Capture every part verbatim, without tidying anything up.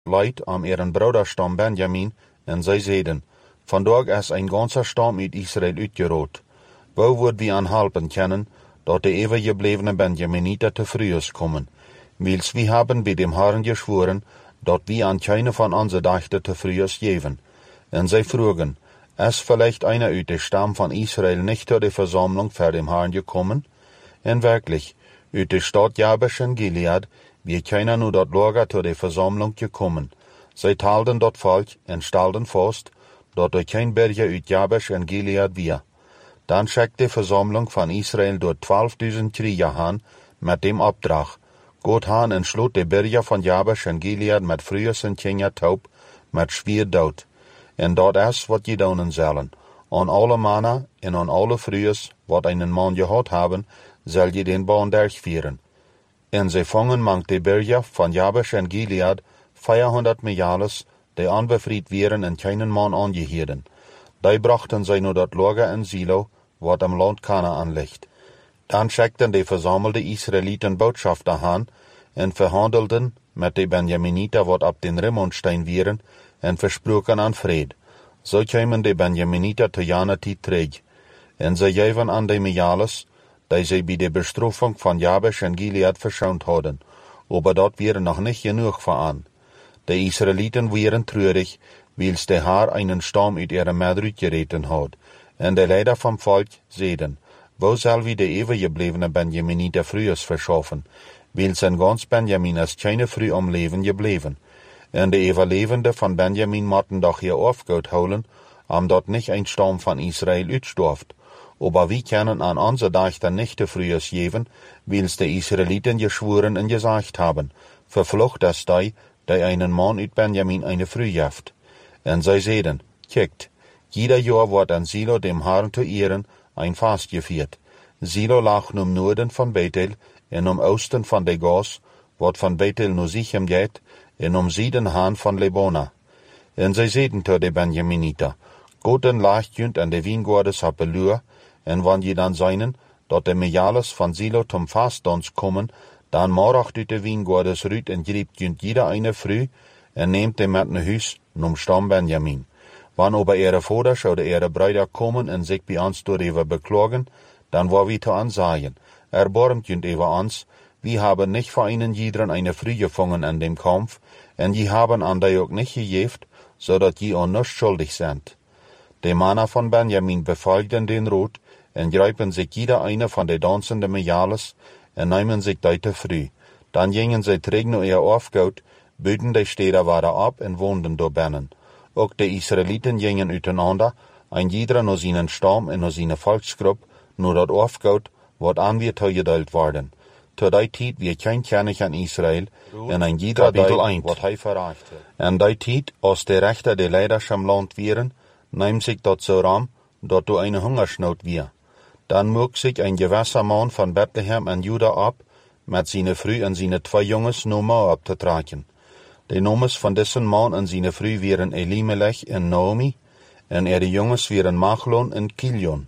Leid am ihren Bruderstam Benjamin, en zij zeiden, vandaag is een ganzer Stamm uit Israël uitgeroot. Wo wordt wie aan helpen kennen, dat de eeuwig geblevene Benjaminieten te vroeg kommen, wils wir haben bij dem Herrn geschworen, dat wie an keine von onze dachten te vroeg geven. En zij vroegen, is vielleicht einer uit de Stamm von Israel nicht zur der Versammlung vor dem Herrn gekommen? En wirklich, uit de Stadt Jabesh en Gilead, wie keiner nur dort Lager zur der Versammlung gekommen. Zij talden dort Volk en stalden vast, dat er kein Berger uit Jabesh en Gilead wir. Dann schickt die Versammlung von Israel durch zwölftausend Krieger han, mit dem Auftrag, Gott han en sloot de Berger von Jabesh en Gilead mit Frühes en Kinder taub, mit schwer dood. En dat is wat je doen zullen. Aan alle mannen en aan alle Frühes, wat einen man gehad haben, zal je den Baan durchführen. En zij vangen mangt de Berger von Jabesh en Gilead vierhonderd Mijales, die anbefried wären en keinen Mann angehieden. Die brachten zij naar dat Lager in Silo, wat am Land Kanaan ligt. Dan schickten de versammelte Israeliten Botschafter han, en verhandelten met de Benjaminiter wat ab den Rimmonstein wären, en versproken aan vrede. Zo kwamen de Benjaminiter te jana tijd terug. En zij geven aan de Mijales, die zij bij de bestrafung van Jabesh en Gilead verschoond hadden, aber dat wäre noch nicht genug voor aan. De Israeliten waren treurig, wils de Herr einen Stamm uit ihre Madrut gereten had, en de Leider vom Volk zeiden, wo zal wie de ewig geblevene Benjaminiter Frühes verschaffen, wils en ganz Benjamin is keine früh am Leben gebleven. En de Überlebende von Benjamin mochten doch hier aufgeholt holen, am dort nicht ein Stamm von Israel uitstorft. Aber wir können an unser Dachter nicht de Frühes geben, wils de Israeliten geschworen en gesagt haben, verflucht das die, die einen Mann uit Benjamin eine Früh jaft. En zij zeiden, kijkt, jeder Jahr wordt an Silo dem Herrn zu ehren ein Fast geviert. Silo lag um Norden von Bethel en um Osten von de Gas, wat von Bethel nu Sichem geht, en um Süden han von Lebona. En zij zeiden te de Benjaminiter, Gott lacht junt an de Wiengordes op beluur, en wann je dan seinen, dat de Mijales van Silo zum Fastdans kommen, dan moracht uit de Wiengordes ruut en griebt junt jeder eine Früh, en neemt dem met ne huis, num Stamm Benjamin. Wann aber ihre Voders oder ihre Brüder kommen en sich bei uns darüber beklagen, dann war wir zu ansagen, erbarmt junt über uns, wir haben nicht für einen jeden eine Früh gefangen an dem Kampf, en die haben an der auch nicht gejeft, so dat die an nichts schuldig sind. Die Männer von Benjamin befolgten den Rot, en greifen sich jeder eine von den tanzenden Mijales, en nehmen sich deute früh. Dann gingen sie terug naar ihr Aufgaut, büten die Städte weiter ab en woonden door binnen. Ook de Israeliten gingen uiteinander, ein jeder naar seinen Stamm en naar seine Volksgruppe, naar dat Aufgaut, wat aan weer toegedeeld worden. Zu die tijd wie kein König an Israel, en ein jeder deed wat hij verrachte. En die tijd, als de Rechter de Leiders am Land wären, neemt sich dat so ram, dat du eine Hungersnot wir. Dann mög sich ein gewisser Mann von Bethlehem en Juda ab, mit seine Früh en seine zwei Junges naar Moab te tragen. De nomes van dessen Mann en seine Früh wären Elimelech en Naomi, en ihre Junges wären Machlon en Kilion.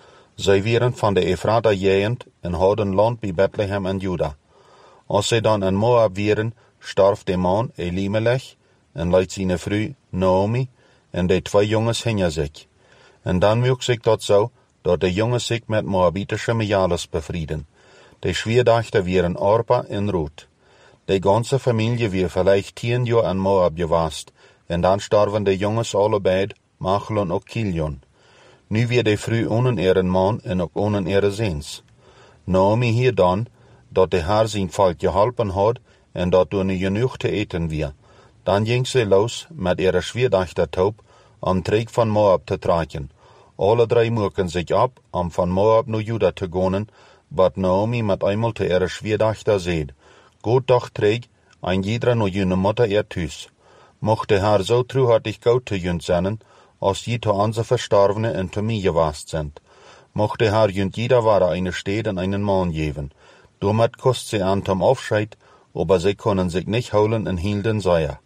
Zij wären van de Ephrata Gegend en hadden Land bij Bethlehem en Juda. Als zij dan in Moab wären, starf de Mann Elimelech en leidt seine Früh Naomi, en de twee Junges hingen zich. En dan mög sich dat zo, dat de Junges sich met Moabitische Mijales befrieden. De Schwierdachter wären Orpa en Ruth. De ganze Familie wir vielleicht tien Jahre an Moab gewast, en dan starven de Junges alle beid, Machlon und Kilion. Nu weer de Früh ohne ihren Mann en ook ohne ihre Seens. Naomi hier dan, dat de Herr zijn Volk geholpen had, en dat du nu genoeg te eten wir. Dan ging sie los met ihre Schwierdachter taub, am Träg von Moab te tragen. Alle drei moeken sich ab, om van Moab naar Juda te gaan, wat Naomi met einmal te ihre Schwierdachter seht. Gut doch träg, ein jeder naar jene Mutter ihr Thuis. Mocht der Herr so truhartig gut zu jünt sein, als je zu onze Verstorbene en zu mir gewast sind. Mocht der Herr jünt jeder wahre eine Städt en einen Mann geben. Damit kost sie an zum Aufscheid, aber sie können sich nicht holen en hielden Seier.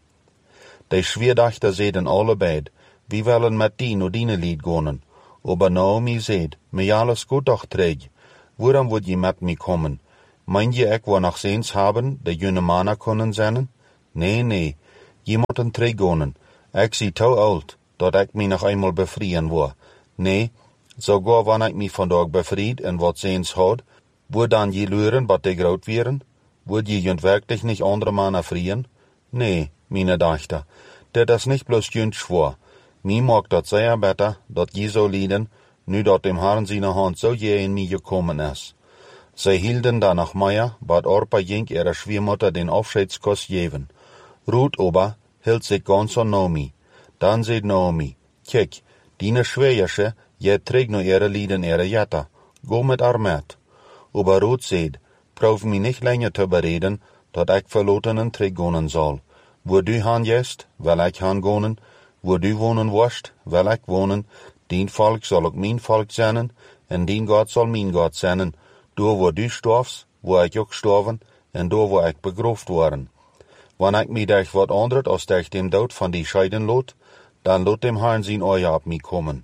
Die Schwierdachter sehden alle beid, wie wollen mit die no dine Lied gonen. Aber Naomi seht, mir alles gut doch träg. Woran würd je mit mi kommen? Meint je ek wo noch Sehens haben, de jüne Mana können sennen? Nee, nee. Je moeten teruggaan. Ik zie te oud, dat ik mij nog eenmaal befrieden wil. Nee, sogar wanneer ik mij vandaag befried en wat ziens had, wordt dan je leren wat de groot wären? Wordt je junt wirklich nicht andere Männer frieren? Nee, meine Dachter, dat is nicht bloß junt schwor. Mir mag dat sehr beter, dat je so lieden, nu dat dem Herrn seine Hand so je in mir gekommen is. Zij hielden danach Meier, bad Orpa jink ihrer Schwiegermutter den Aufschiedskuss geven. Ruth aber hielt sich ganz an Naomi. Dann seht Naomi, kijk, dine Schwiegersche, je trägt nur ihre Lieden ihre Jetta. Go mit haar met. Aber Ruth seht, proef mich nicht länger zu bereden, dat ich verlotenen teruggonen soll. Wo du han jest, will ich han gonen, wo du wohnen wirst, will ich wohnen, dien Volk soll ook mijn Volk zijn, en dien Gott soll mijn Gott zijn, door wo du storfst, wo ich ook gestorven, en door wo ich begroofd worden. Wanneer ik mij durch wat anderes als durch dem Dood van die scheiden lot, dan lot dem Herrn zijn oor op mij komen.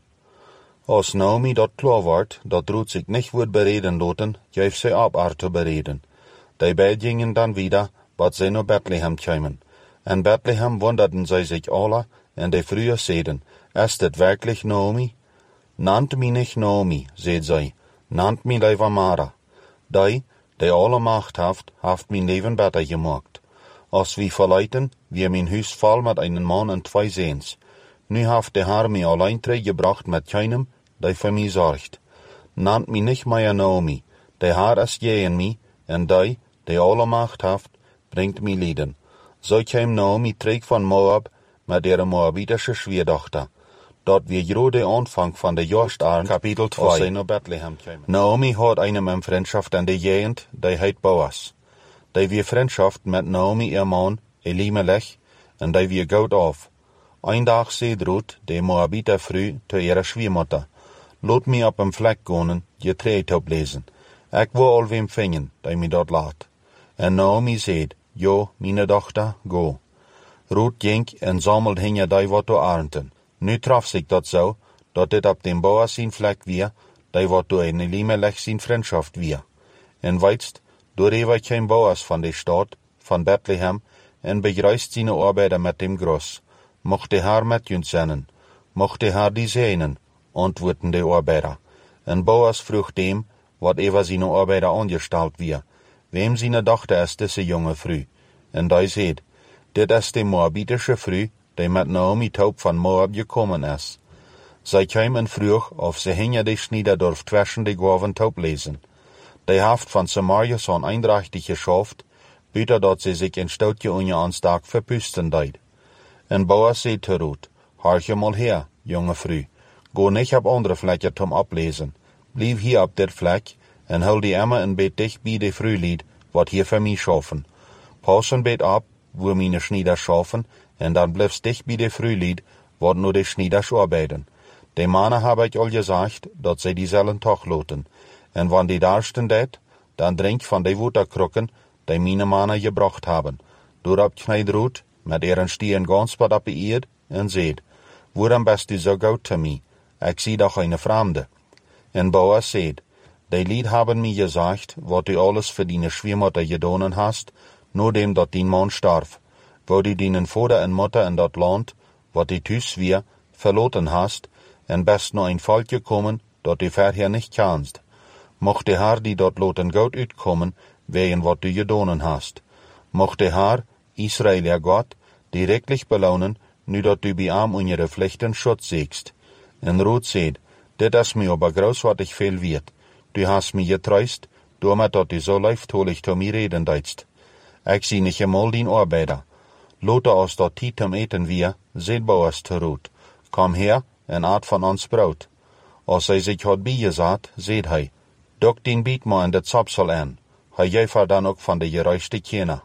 Als Naomi dat klar wordt, dat Ruth sich nicht wird bereden loten, geeft sie ab haar te bereden. Die beiden gingen dann wieder, wat sie naar Bethlehem kämen. In Bethlehem wunderten sie sich alle, en die früher zeiden, ist het wirklich Naomi? Nannt mich nicht Naomi, seht sie, nannt mich lieber Mara. Die, die alle Macht haft, haft mein Leben besser gemacht. Als wir verleiten, wir mein Haus voll mit einem Mann und zwei Sehens. Nu haft der Herr mich allein gebracht mit keinem, der für mich sorgt. Nannt mich nicht mehr Naomi, der Herr ist je in mich, und die, die alle Macht haft, bringt mich Lieden. So kam Naomi terug von Moab mit ihrer moabitische Schwiegertochter. Dort wir gerade Anfang von der Jahresjahren, Kapitel zwei, als sie nach Bethlehem kamen. Naomi hat eine in Freundschaft an der Gegend, die heit Boas. Die wir Freundschaft mit Naomi ihr Mann, Elimelech, und die wir gut auf. Ein Tag seht Ruth, die Moabiter früh, zu ihrer Schwiegermutter. Lot mich op een Fleck gonen, je treed oplesen. Ik wil al wem vingen, die mij dat laat. En Naomi zeid, jo, meine Dochter, go. Ruth ging en sammelt hinja die wat to arnten. Nu traf zich dat zo, dat dit op den Boas zijn Fleck weer, die wat to een Elimelech zijn vriendschaft weer. En weitst, door ever geen Boas van de stad, van Bethlehem, en begreist zijn arbeider met dem Gross. Mocht de haar met junt zennen, mocht de haar die zeenen, antworten de arbeider. En Boas vroeg dem, wat ever zijn arbeider angestalt weer, wem zijn dochter is diese jonge Früh. En die zeid, dit is de moabitische Früh, die met Naomi Taub van Moab gekommen is. Zij kwamen vroeg, of ze hingen de Schniederdorf twischen de Gorven Taub lesen. Die haft van Samaria zo'n eindrechtig geschafft, büter dat ze zich in stoutje unje aanstak verpusten deed. En Boas zei te Ruth, harche mal her, jonge Früh, go nicht op andere Flecken zum ablesen. Blieb hier op der Fleck, en hol die Emma en bet dicht bij de Frühlied, wat hier für mich schaffen. Passen bet ab, wo meine Schnieder schaffen, en dan bleibst dicht bij de Frühlied, wat nur de Schnieders arbeiten. De Mannen habe ich all gesagt, dat sie dieselben Tag loten. En wann die darsten det, dan drink van de Wutterkrucken, die meine Mannen gebracht haben. Doorop kneid Ruth, met ihren Stieren ganz wat op de eerd, en zeid, waarom bist du so gut zu mir? Ich zie doch eine Fremde. En Boas zeid, die Lied haben mir gesagt, wat du alles für deine Schwiegermutter gedonen hast, nur dem dat dein Mann starf, wo du deinen Vater en Mutter in dat Land, wat du thuis wir, verloten hast, en best nur ein Volk gekommen, dat du vorher nicht kannst. Mocht de Herr die dort loten gut uitkommen, wegen wat du gedonen hast. Mocht de Herr, Israel ihr Gott, direktlich belohnen, nu dat du bei ihm und ihre Pflichten Schutz siegst. En Ruth seht, dit is mir aber großartig viel wird. Du hast mir getreust, damit dat du so leiftolig zu mir reden deitst. Ich sie nicht einmal din Arbeiter. Lote aus dat Tiet zum Eten wir, seht Boas zu Ruth. Komm her, en aat von ons Brot. Als hij sich hat bijgesagt, seht hij, dok din Biet mal in de Zapsel an. Hij jefer dan ook van de gereiste Kinder.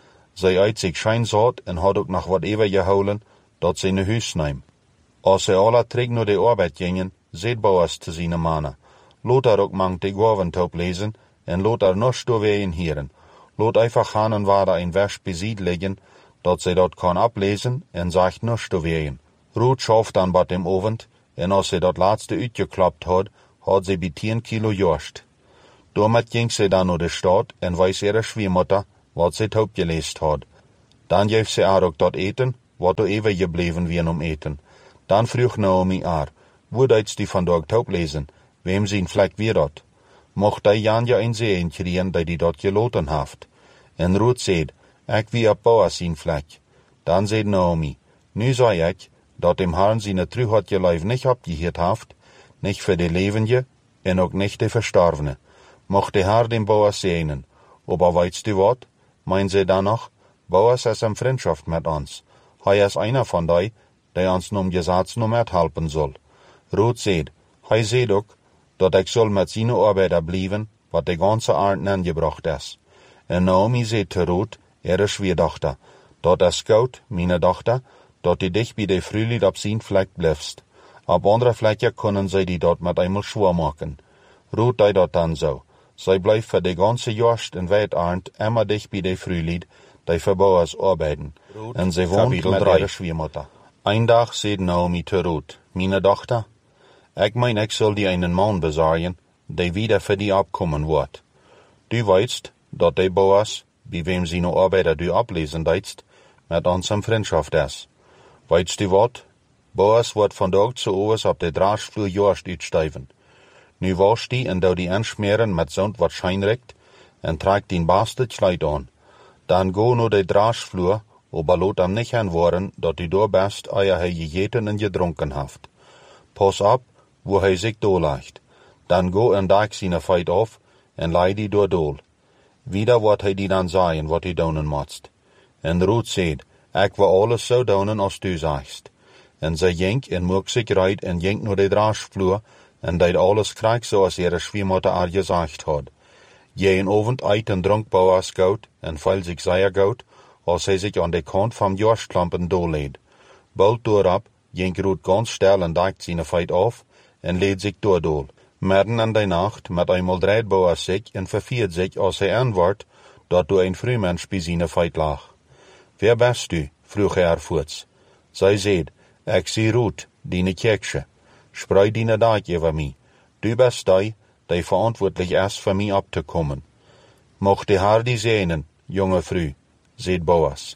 Zij uit sich scheinsaat en had ook nog wat ever geholen, dat ze in huis neem. Als ze alle terug naar de arbeid gingen, seht Boas zu seine Mannen. Lot er ook mangt de Gorventaub lesen, en lot er noch stoweien hieren. Lot einfach hanen waar da ein Vers besied liggen, dat ze dat kan ablesen, en sagt noch stoweien. Ruth schaft dan bat dem Ovent, en als ze dat laatste uitgeklappt had, had ze bij tien kilo jorst. Damit ging ze dan naar de stad en weis ihre Schwiegermutter, wat ze taub gelest had. Dan geef ze haar ook dat eten, wat du ewe gebleven wien um eten. Dan vroeg Naomi haar, wo deits die vandaag taub lesen, wem zijn vlek weer dat? Mocht hij Janja een zeen kriegen, die die dat geloten haft. En Ruth zeid, ik wie op Boas zijn vlek. Dan zeid Naomi, nu zei ik, dat dem Herrn zijn tru had je lijf niet opgeheerd haft, nicht für de levende, en ook nicht de verstorvene. Mocht de Herr dem Boas segnen. Aber weißt du wat? Meinen sie dann noch, Boas ist in Freundschaft mit uns. Hij ist einer von die, der uns num Gesetz num helpen soll. Ruth seht, hij seht ook, dat ik soll mit seine Arbeiter blieben, wat de ganze Arten angebracht is. En Naomi seht te Ruth, ihre Schwiegertochter, dat is gut, meine Tochter, dat die dich bei de Frühlied op zijn Fleck bliffst. Op andere Flecken können sie die dort mit einmal schwur machen. Ruth dei dat dann so. Zij blijft für de ganze Jorst en Weitarnd immer dicht bei de Frühlied, die für Boas arbeiten. En sie wohnt mit ihrer Schwiegermutter. Ein Tag seht Naomi te Ruth, meine Tochter, ich mein, ich soll die einen Mann besorgen, der wieder für die abkommen wird. Du weißt, dat de Boas, bei wem sie no Arbeiter du ablesen deitst, mit uns in Freundschaft ist. Weißt du wat? Boas wird von Tag zu Oos auf de Draschflur Jorst uitsteiven. Nu wasch die en dou die anschmieren met zond wat scheinrekt en tragt den beste Kleid an. Dan go no de Draschflur, aber lot am nicht anworen, dat du do best, eier hij gegeten en gedronken haft. Pass ab, wo hij sich do leicht. Dan go en dag seine Feit auf en lei die door dol. Wieder wordt hij die dan sagen, wat hij donen motst. En Ruth seht, ik wil alles so donen als du sagst. En ze jenk en moek zich reit en jenk no de Draschflur en deed alles krijg zoals ihre Schwiegermutter haar gesagt had. Jeden Abend eit en dronk Boas goud en feil zich sehr goud, als hij zich aan de kant van Jorstklampen doorleed. Bald doorab jenk Ruth ganz stil en dakt seine Feit auf en leed zich doordol. Midden in de nacht met eenmaal dreid Boas zich en verviert zich als hij antwoordt dat du een Frühmensch bij seine Feit lag. Wer bist du? vroeg hij haar voorts. Zij zeid, ik zie Ruth, die Kirche. Sprei deine Dag über mich. Du bist die, die verantwortlich ist, für mich abzukommen. Mocht die Herr die segnen, junge Frau, seht Boas.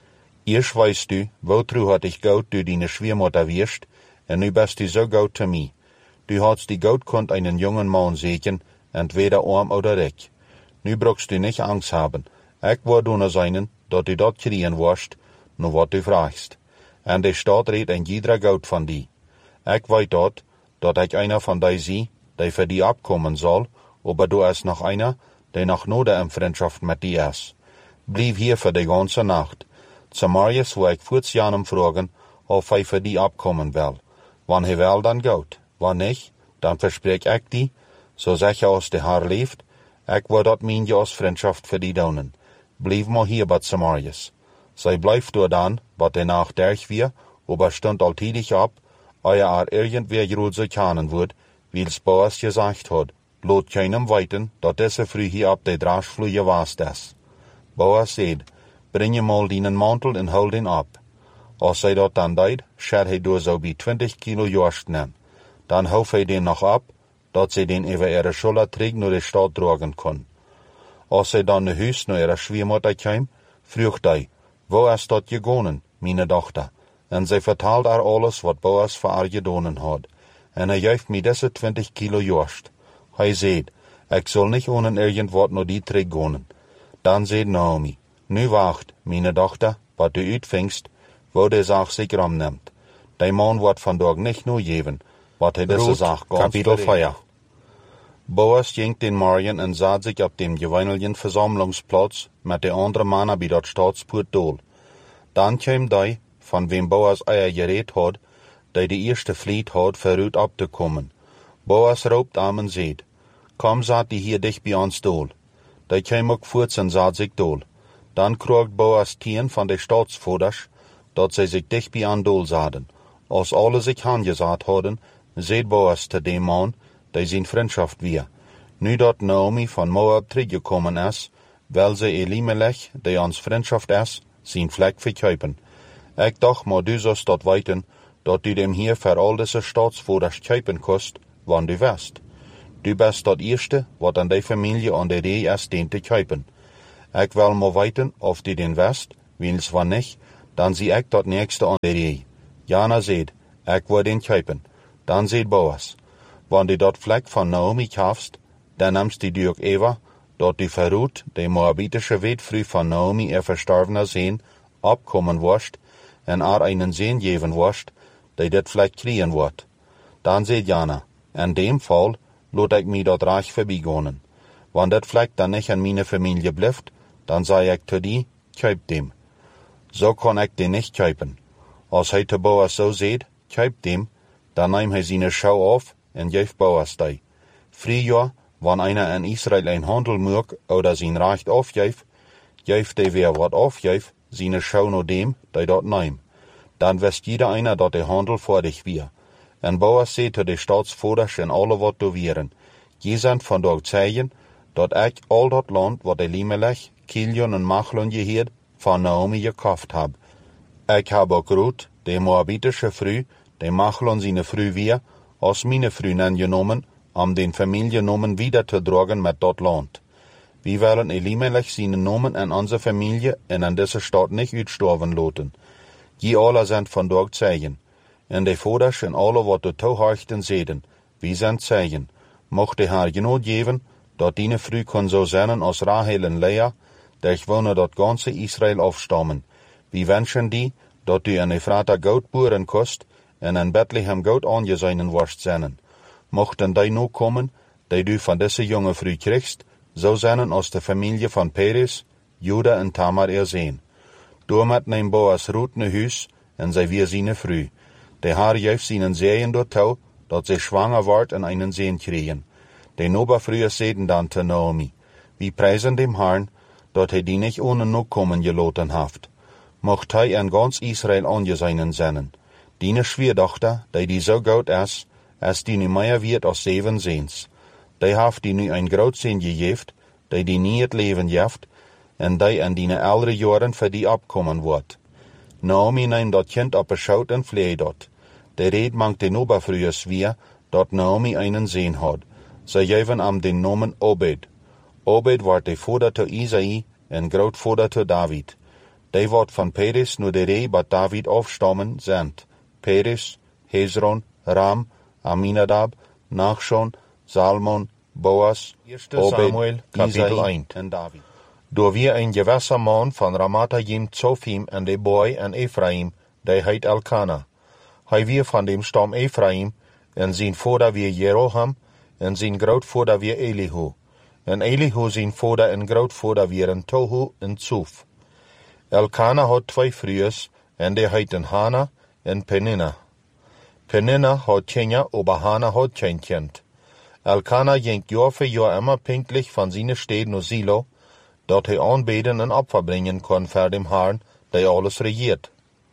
Erst weißt du, wo tru hat ich Gott du deine Schwiegermutter wirst, und nu bist du so gut zu mir. Du hast die Gott konnt einen jungen Mann segnen, entweder arm oder reich. Nu brauchst du nicht Angst haben. Ich war nur seinen, dat du dat kriegen wirst, nur wat du fragst. En de Staat redt ein jeder Gott von die. Ich weiß dort, dat ich einer von die sie, die für die abkommen soll, aber du ist noch einer, der noch nur in Freundschaft mit die ist. Blieb hier für die ganze Nacht. Zum Marius wo ich kurz Janem fragen, ob er für die abkommen will. Wann er will, dann gut. Wann nicht, dann versprech ich die, so sicher aus der Herr lebt, ich will dort mein Jas Freundschaft für die donen. Blieb mal hier bei Samarius. Zij blijft door dan, wat de Nacht derch wir, aber stund altidig ab, euer er irgendwer Jrud so kennen wird, wie's Boas gesagt hat, lot keinem weiten, dat diese früh hier ab de Draschflur gewast ist. Boas seht, bring je mal deinen Mantel en hol den ab. Als zij dat dan deed, schert hij door so wie twintig Kilo Jorst nemen. Dan houf hij den noch ab, dat zij den über ihre Schulter trägt nur de Stadt tragen kon. Als zij dan naar huis naar ihre Schwiegermutter kwam, vroeg hij, wo ist dat gegangen, meine Tochter? En zij vertelt haar alles, wat Boas für haar gedonen hat. En er geeft mir diese twintig Kilo Jorst. Hij seht, ik soll nicht ohne irgendwat nur die Trick gehen. Dann seht Naomi, nu wacht, meine Tochter, wat du uitvingst, wo de Sach sich ramnimmt. De Mann wird von dort nicht nur geben, wat hij diese Sach ganz Kapitel vier. Boas ging den Morgen und sah sich auf dem gewöhnlichen Versammlungsplatz mit den anderen Männern bei der Staatsport dol. Dann kam die, von wem Boas eier geredet hat, die die erste Fleet hat, für Ruth abzukommen. Boas raubt am und seht, komm, saht die hier dicht bei uns dol. Die kam auch kurz und sah sich dol. Dann kriegt Boas Tien von den Staatsvoders, dat sie sich dicht bei an dol sahen. Als alle sich angesagt hadden, seht Boas zu dem Mann, die zijn Freundschaft wir. Nu dat Naomi von Moab teruggekommen ist, will sie Elimelech, die ons Freundschaft ist, zijn Fleck verkaufen. Ich dacht maar du sollst dat weten, dat du dem hier für all diese Staatsvoders kaufen kost, wann du wirst. Du bist dat Erste, wat an die Familie an der Idee ist, den zu kaufen. Ich will mal weten, ob du den wirst, wenn's wann nicht, Dan zie ik dat nächste aan de ree. Jana zegt, ik wil den kuipen. Dan zegt Boas, wanneer die dat vlek van Naomi kaufst, dan namst die duur Eva, dat die verroet, de Moabitische weetvrouw van Naomi er verstorvener zeen, opkomen worst, en haar einen zeen geven worst, die dit vlek kriegen wordt. Dan zegt Jana, in dem Fall, laat ik mij dat reich verbiegonen. Wanneer dit vlek dan niet in mijn familie blijft, dan zei ik te die, kuip dem. Zo kon ik den niet kuipen. Als hij te Boas zo zegt, kuip dem, dan neemt hij zijn schouw af en geeft Boas die. Früher, wanneer einer in Israël een handel maakt, oder zijn recht afgeeft, geeft hij weer wat afgeeft, zijn schouw no dem, die dat neemt. Dan wist jeder einer dat de handel voordig weer. En Boas zei te de staatsvoders en alle wat do wieren, je zijn vandaag zeigen, dat ik al dat land wat de Limelech, Kilion en Machlon geheerd, van Naomi gekauft heb. Ik heb ook Ruth, de Moabitische vrouw, de Machlon zijn vrouw weer, als mijn vrienden genomen, om den familienomen wieder te dragen met dat land. We willen Elimelech zijn nomen en onze familie en aan deze stad niet uitstorven laten. Je alle zijn vandaag zeigen. En de vaders en alle wat de toehochten zeden, wie zijn zeigen. Mocht de haar genoot geven, dat die vrouw kon zo zijn als Rahel en Lea, der gewonnen dat ganze Israël afstammen. We wensen die, dat u in Ephrata goud boeren kost, en in Bethlehem goud aangezeinen worst zijn. Mochten die nu komen, die du van deze jonge vrouw kriegst, zo zijn als de familie van Peres, Juda en Tamar er zijn. Doormet neemt Boas Ruth naar huis, en zij weer zijn vrouw. De haar geeft zijn zeeën door touw, dat zij zwanger wordt en einen zeen kregen. De Noba-vrouwen zeiden dan te Naomi, we prijzen dem Herrn, dat hij die niet ohne nu komen gelaten heeft. Mocht hij in ganz Israël aangezeinen zijn. Die schwierdochter, die die zo goud is, als die nu meer wird als zeven zeens. Die heeft die nu een groot zeen gegeven, die die nie het leven geeft, en die in die oudere jaren voor die opkomen wordt. Naomi neemt dat kind op een schout en vleed dat. De reed mangt de Noba-vrouwen weer, dat Naomi einen zeen had. Zij geven hem den namen Obed. Obed wordt de vader te Isaï en grootvader te David. Die wordt van Peres nu de ree wat David afstammen zijn. Peres, Hezron, Ram, Aminadab, Nachshon, Salmon, Boas, Obed, Isaï en David. Door weer een gewisse man van Ramathaim Zophim en de boy en Ephraim, die heet Elkana. Hij weer van dem stam Ephraim, en zijn vader weer Jeroham, en zijn grootvader weer Elihu. En Elihu zijn vader en grootvader weer Tohu en Tsuf. Elkana had twee vrouwen, en die heeten Hana en Penina. Penina had Kenya, aber Hana had geen kind. Elkana ging jaar voor jaar immer pinklich van zijn steden naar Silo, dat hij aanbeden en opfer brengen kon voor dem Herrn, die alles regiert.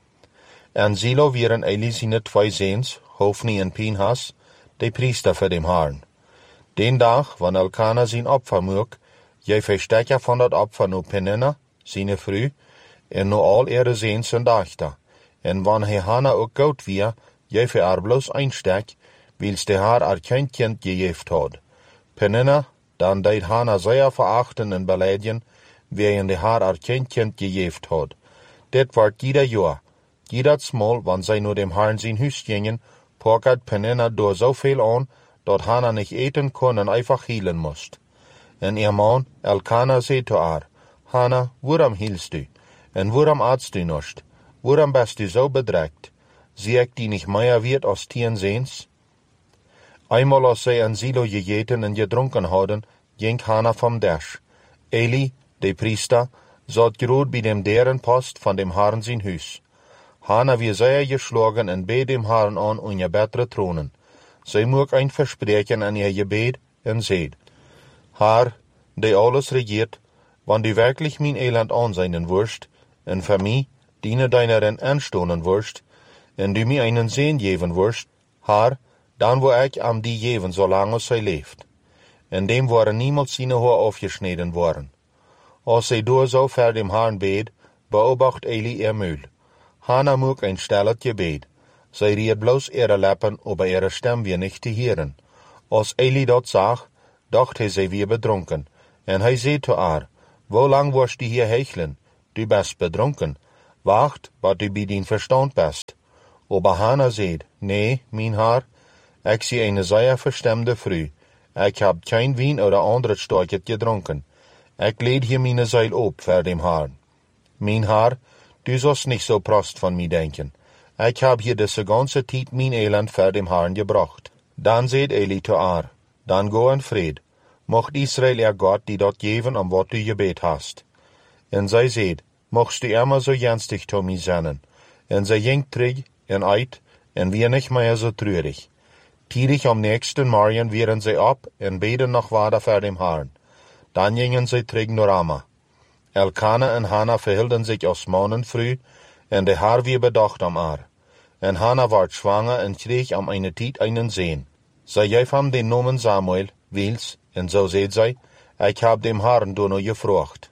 En Silo waren Eli zijn twee zeens, Hofni en Pinhas, de priester voor dem Herrn. Den dag, wanneer Elkana zijn opfer mocht, jij verstekker van dat opfer naar Penina, zijn vrouw, en naar al ihre zeens en dachter. En wanneer hij Hana ook goud weer, jij voor haar bloos einstek, wils de haar haar geen kind gegeven had. Penina, dan deed Hana zeer verachten en beleiden, wegen de haar haar geen kind gegeven had. Dit wordt jeder jaar. Jeder smal, wanneer zij naar dem Herrn zijn huis gingen, pokert Penina door zoveel aan, dat Hana nicht eten kon en einfach hielen moest. En ihr man, Elkana, zei te haar, Hana, waarom hielst du? En waarom aatst du nicht? Waarom bist du zo bedrekt? Zie ik die nicht meer wird als tien zeens? Einmal als zij in Silo gegeten en gedronken hadden, ging Hana vom Dash. Eli, de priester, zat groot bij dem derenpost van dem Herrn zijn huis. Hana wie zeer geschlagen en beet dem Herrn aan om je betere tronen. Zij mocht een verspreken aan ihr gebed en zeid, Herr, die alles regiert, wanneer du wirklich mijn elend aanzijnen wirst, en voor mij, diene deinerin aanstonen wirst, en du mij einen zeen geven wirst, Herr, dan wil ik am die geven, zolang zij leeft. En dem waren niemals zijn haar afgesneden worden. Als zij door zo ver dem Herrn beet, beobacht Eli ihr Mühl. Hana mocht een stellet gebed. Zij riet bloos ihre Lippen, aber ihre Stem weer nicht te hören. Als Eli dat zag, dacht hij zij weer bedronken. En hij zei te haar, wo lang wirst du hier hechelen? Du bist bedronken. Wacht, wat du bij dien verstand best. Aber Hannah zei, nee, mijn haar, ik zie een zeer verstemde vrouw. Ik heb geen wien oder andere stootje gedronken. Ik leed hier mijn zeil op voor dem Herrn. Mijn haar, du sollst nicht so prost van mij denken. Ik heb hier de ganze tijd mijn elend voor dem Herrn gebracht. Dan zei Eli te haar, dan go in vrede. Mocht Israel er Gott die dat geven om wat du gebet hast. En zij zei, mocht du immer so jenstig to mij zennen. En zij ging terug en uit, en weer nicht mehr so treurig. Tiedig am nächsten Morgen wieren zij op en beden nog wader voor dem Herrn. Dan gingen zij terug naar Rama. Elkana en Hannah verhielden zich als mannen früh, en de Herr weer bedacht am haar. En Hannah ward schwanger en kreeg am eine tijd einen Sehn. Zij gaf hem den Namen Samuel, wils, en zo zei zij, ik heb dem Herrn door nou gevraagd.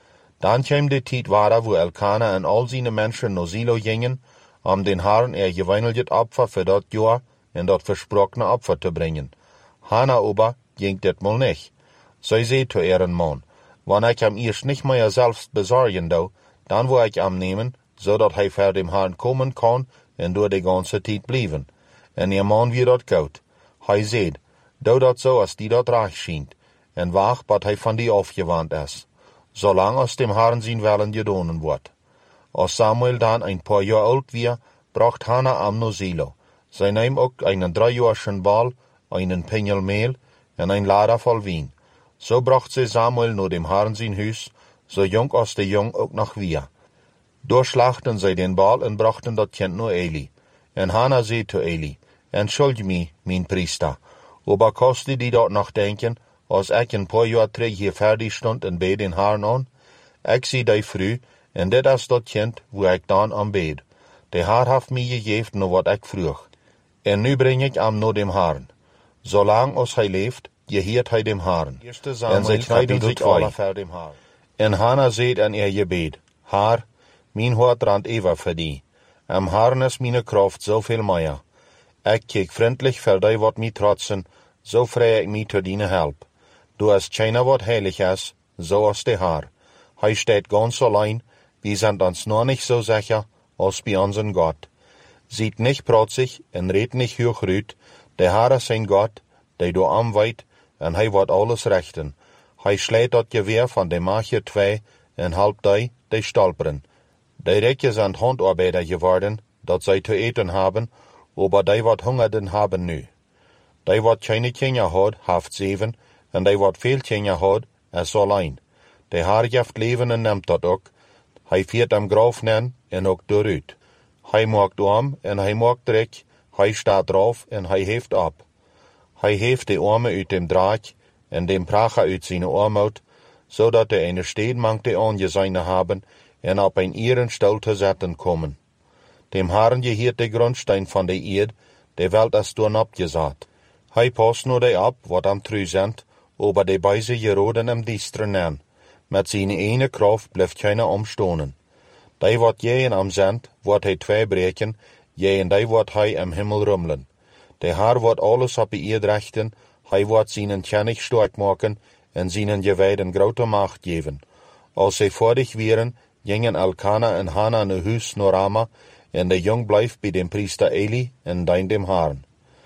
Dan kwam de tijd wader, wo Elkana en al zijn mensen naar Silo gingen, om den Herrn er geweinelget Opfer für dat Jahr en dat versprochene Opfer te brengen. Hannah aber ging dit mal nicht. Zij zei zu ihren Mann, wann ich am eerst nicht mehr selbst besorgen dou, dann wo ich am nehmen, so dat hij für dem Herrn kommen kann en door de ganze tijd blijven. En ihr Mann wie dat gut. Hij zei, dou dat so, als die dat recht schient, en wacht, wat hij van die afgewandt is, zolang als dem Herrn zijn Willen gedonen wordt. Als Samuel dan ein paar Jahre alt war, bracht Hannah am no Silo. Zij nahm ook einen dreijahrschen Ball, einen Pengel Mehl en ein Lader voll Wien. So bracht sie Samuel nur dem Herrn sein Hus, so jung als der Jung auch noch war. Durchschlachten sie den Ball und brachten dat Kind nur Eli. En Hannah zei zu Eli, entschuldige mich, mein Priester, aber koste die dort noch denken, als ich ein paar Jahre terug hier fertig stond en bed den Herrn an? Ich zie die früh, en dit is dat kind, wo ik dan am bed. De Herr heeft mij gegeven naar wat ik vroeg. En nu breng ik am naar dem Herrn. Zolang als hij leeft, geheert hij dem Herrn. En zij kleiden zich alle voor dem Herrn. En Hannah zei aan ihr gebed, Herr, mijn hart randt ever voor die. Am Herrn is mijn kraft zoveel meer. Ik kijk vriendelijk voor die wat mij trotsen, zo vrij ik mij te dienen help. Du is keiner wat heilig is, zo als de Herr. Hij steht ganz allein, wir sind uns nur nicht so sicher, als bei unseren Gott. Sieht nicht protzig en red nicht hochrüt, der Herr ist sein Gott, der du anweit, en hij wird alles rechten. Hij schlägt dat Gewehr von dem Mache zwei, en halb die, die stolperen. Die Räcke sind Handarbeiter geworden, dat zij zu eten haben, aber die wat hungerden haben nu. Die wat keine Kinder hat, haft zeven, en die wat veel Kinder hat, is allein. De Herr geeft leven en neemt dat ook. Hij viert am Graf nen en ook dooruit. Hij maakt om en hij maakt druk. Hij staat drauf en hij heeft op. Hij heeft de armen uit dem draad en dem pracher uit zijn armoed, zodat de eine steenmangte aangezeine haben en op een ihren stel te zetten komen. Dem Herrn gehiert de Grundstein van de Erd, de Welt is door opgezaat. Hij past nur de op wat am trü sind, aber de beise geroden am diesteren nen. Met zijn ene kracht blijft keiner omstonen. Die wat jeën am zend, wordt hij twee breken, jeën die wordt hij am Himmel rummelen. De Herr wordt alles op de Erd rechten, hij wordt zijn kennig stark maken en zijn gewijden grote macht geven. Als zij voordig wieren, gingen Elkana en Hannah naar huis naar Rama, en de jong blijft bij dem priester Eli en dien dem Herrn.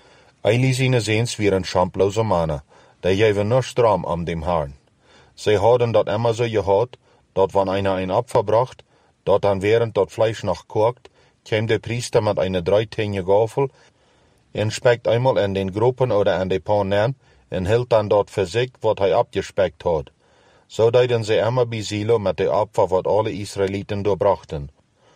Eli zijn zeens wieren schamploze mannen, die geven nur Strom am dem Herrn. Sie hadden dat immer so gehad, dat wann einer ein Opfer bracht, dat dann während dat Fleisch noch kocht, käm der Priester mit einer dreitänige Gafel en speckt einmal in den Gruppen oder in de Pan nen en hielt dann dort für sich, wat hij abgespeckt had. So deiden sie immer bei Silo mit de Opfer, wat alle Israeliten doorbrachten.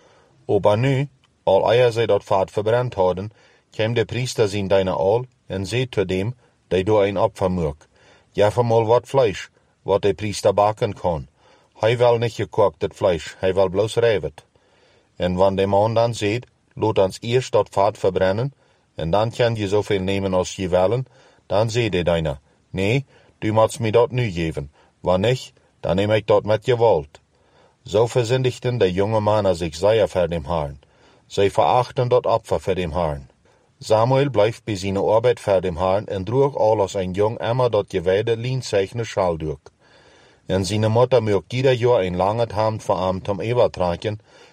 Aber nu, al eer sie dat Fahrt verbrennt hadden, käm der Priester zijn deine al en zei zu dem, die do ein Opfer moek, ja mal wat Fleisch, wat de priester bakken kon. Hij wil niet gekooktet Fleisch, hij wil bloos revet. En wann de man dan zegt, laat ons eerst dat vaat verbrennen, en dan kan je zoveel nemen als je willen, dan zegt de deiner, nee, du moet me dat nu geven, wann nicht, dan neem ik dat met gewalt. So versündigten de jonge mannen zich zeer voor dem Herrn. Zij verachten dat Opfer voor dem Herrn. Samuel blijft bij zijn arbeid voor dem Herrn en droeg al als een jong immer dat gewijde lienzeichne Schal durch. En zijn moeder mocht ieder jaar een lange hand voor hem om Eva tragen,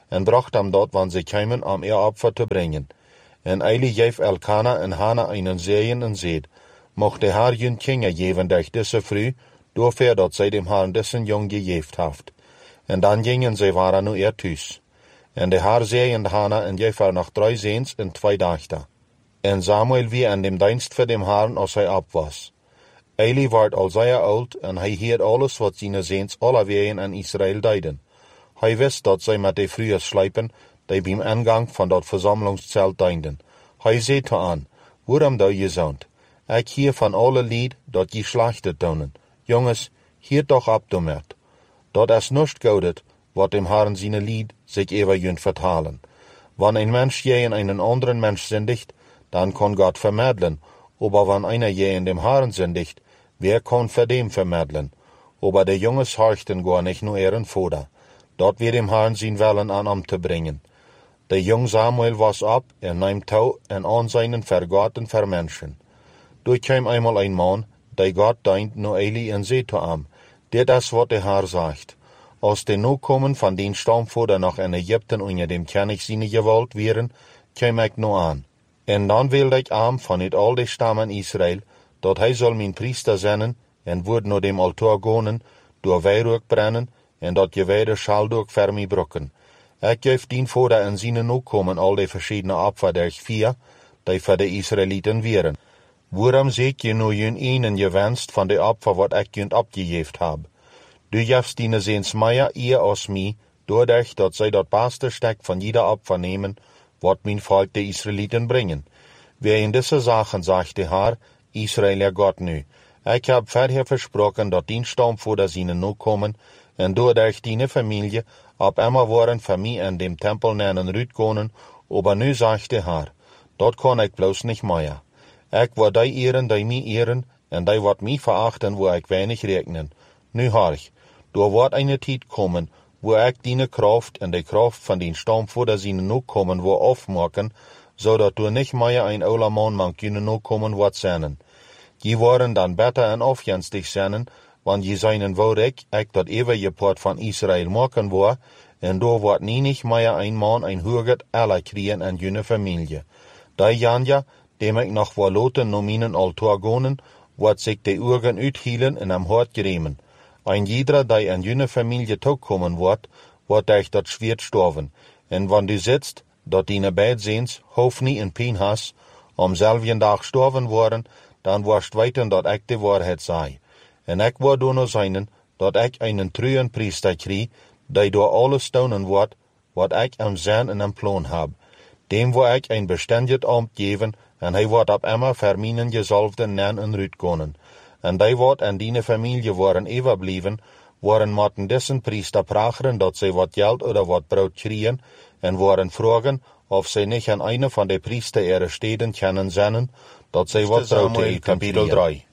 en bracht hem dort, wann sie kämen, om ihr Opfer te brengen. En Eli geef Elkana en Hana einen Segen en zeed, mocht de haar jun kinder geven durch diese früh, doorver dat zij dem Herrn dessen jong gegeeft haft. En dan gingen zij waren nu eer thuis. En de haar zeegend Hana en geef haar nog drie zeens en twee dachten. En Samuel wie aan dem dienst voor dem Herrn als hij op was. Eli werd al zeer oud en hij hield alles wat zijn zeens alle wegen aan Israël deiden. Hij wist dat zij met de vrije slijpen, die beim aangang van dat verzamelingszelt dienden. Hij zei te aan, waarom doe je zoont? Ik hier van alle lied dat je slachtet doen. Jongens, hier toch op domert. Dat is nicht goudet, wat dem Herrn seine lied sich ever jünt vertalen. Wann ein Mensch je in einen anderen Mensch sündigt, dann kann Gott vermitteln, aber wenn einer je in dem Herrn sündigt, wer kann für dem vermitteln? Aber der Junges horchten gar nicht nur ihren Vater. Dort wird dem Herrn sein Willen an um zu bringen. Der Jung Samuel was ab, er nahm Tau en an seinen Vergotten vermenschen. Durch kam einmal ein Mann, der Gott deint no Eli en zei zu am, dit is wat der Herr sagt. Als de no kommen von den Stammvater nach in Ägypten unter dem König seine Gewalt wären, käm ich no an. En dan wilde ich am von it al de Stammen Israel, dat hij soll mijn priester zennen, en wordt no dem Altar gonen, door weihrug brennen, en dat geweide schal durch fermi brokken. Ik geef dien Vater en seine no kommen al de verschiedene Opfer durch vier, die voor de Israeliten wären. Waarom seht je nu jun einen gewenst van de Opfer wat ik jun abgegeeft hab? Du jefst dine seens meier ihr aus mi, doordat dat zij dat beste stek van jeder Opfer nemen, wat mijn volk de Israeliten brengen. Wer in diese Sachen sagt de Herr, Israel ja Gott nu. Ik heb verder versprochen dat dien Stammvater seine nu kommen, en doordat dine Familie ab immer waren für mi in dem Tempel nennen rütgonen, aber nu sagt de Herr, dat kann ik bloß nicht mehr. Ik word die ehren, die mi ehren, en die wat mi verachten, wo ik wenig rekenen. Nu harch, door wordt eine tijd komen, wo ik die Kraft en de Kraft van den Stammvater seine nu kommen, wo aufmaken, zodat du nicht mehr ein ouder man man kunnen nu kommen wat zennen. Die worden dan beter en afjenstig zennen, want je seinen wou ik, ik dat eeuwige Port van Israël maken wou, en door wordt nie nicht mehr ein man ein huget alle kriegen en jene Familie. Die Janja, dem ik nog wel loten nominen Altar gonen, wat sich de Urgen uithielen en am Hort geremen. Ein jeder, die an jene Familie toekommen wordt, wordt durch dat Schwert storven. En wann du sitzt, dat die beid zeens, hof nie in pijn has, om selben dag storven worden, dan worst weten dat ik de waarheid zei. En ik word doen zijn, dat ik einen treuen priester krie, die door alles tonen wordt, wat ik am zijn en am plan heb. Dem wo ik een bestendig ambt geven, en hij wordt op immer voor mijn gezalfden nen en rütgonen. En die wordt en die familie worden overblijven, worden moeten dessen priester pracheren dat zij wat geld oder wat brood kriegen, en worden vragen of zij niet aan een van de priester ihre steden kunnen zenden, dat zij wat brood kriegen. Kapitel drie.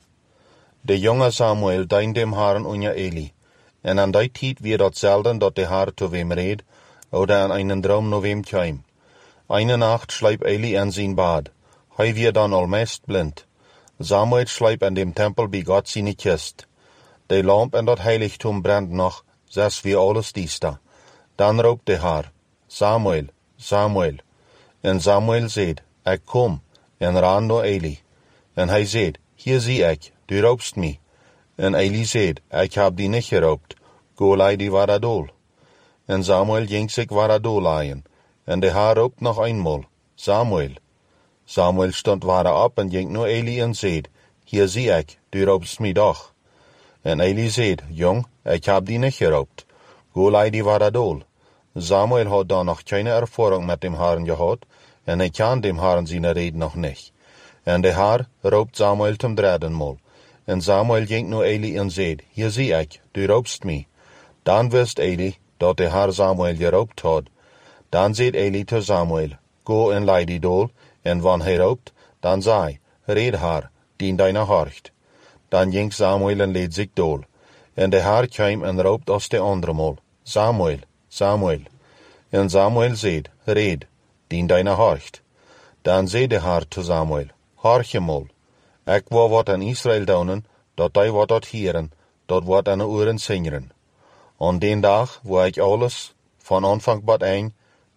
De jonge Samuel dient dem Herrn unter Eli. En an die tijd wird dat zelden dat de Herr zu wem red, oder an einen Traum no wem käm. Eine Nacht schleip Eli an sein Bad. Hij wird dann allmeest blind. Samuel schleip an dem Tempel bei Gott seine Kist. De Lamp in dat Heiligtum brennt noch, zes wie alles dies da. Dan roept de Herr, Samuel, Samuel. En Samuel zegt, ik kom, en ran naar Eli. En hij zegt, hier zie ik, du roepst mij. En Eli zegt, ik heb die niet geroopt, go lei die Varadol. En Samuel ging zich Varadol leien. En de Herr roept nog eenmaal, Samuel. Samuel stond wara op en ging naar Eli en zegt, hier zie ik, du roepst mij doch. En Eli zegt, jong, ik heb die niet geroopt, go lei die Varadol. Samuel had dan nog keine ervaring met dem Herrn gehad, en hij kan dem Herrn zijn reden nog niet. En de Herr roept Samuel zum dritten Mal. En Samuel ging naar Eli en zegt, hier zie ik, du roepst mij. Dan wist Eli, dat de Herr Samuel geroopt had. Dan zegt Eli te Samuel, go en lei die dol, en wann hij roept, dan zei, red Herr, dien deine horcht. Dan ging Samuel en leed zich dol. En de Herr kwam en roept als de andere Mal, Samuel, Samuel. En Samuel zegt, red, dien deine horcht. Dan zei de Herr te Samuel, horch mal, ik wou wat aan Israël doen, dat hij wat dat hieren, dat wat aan de oren zingeren. Aan den dag, wo ik alles, van aanvang tot eind,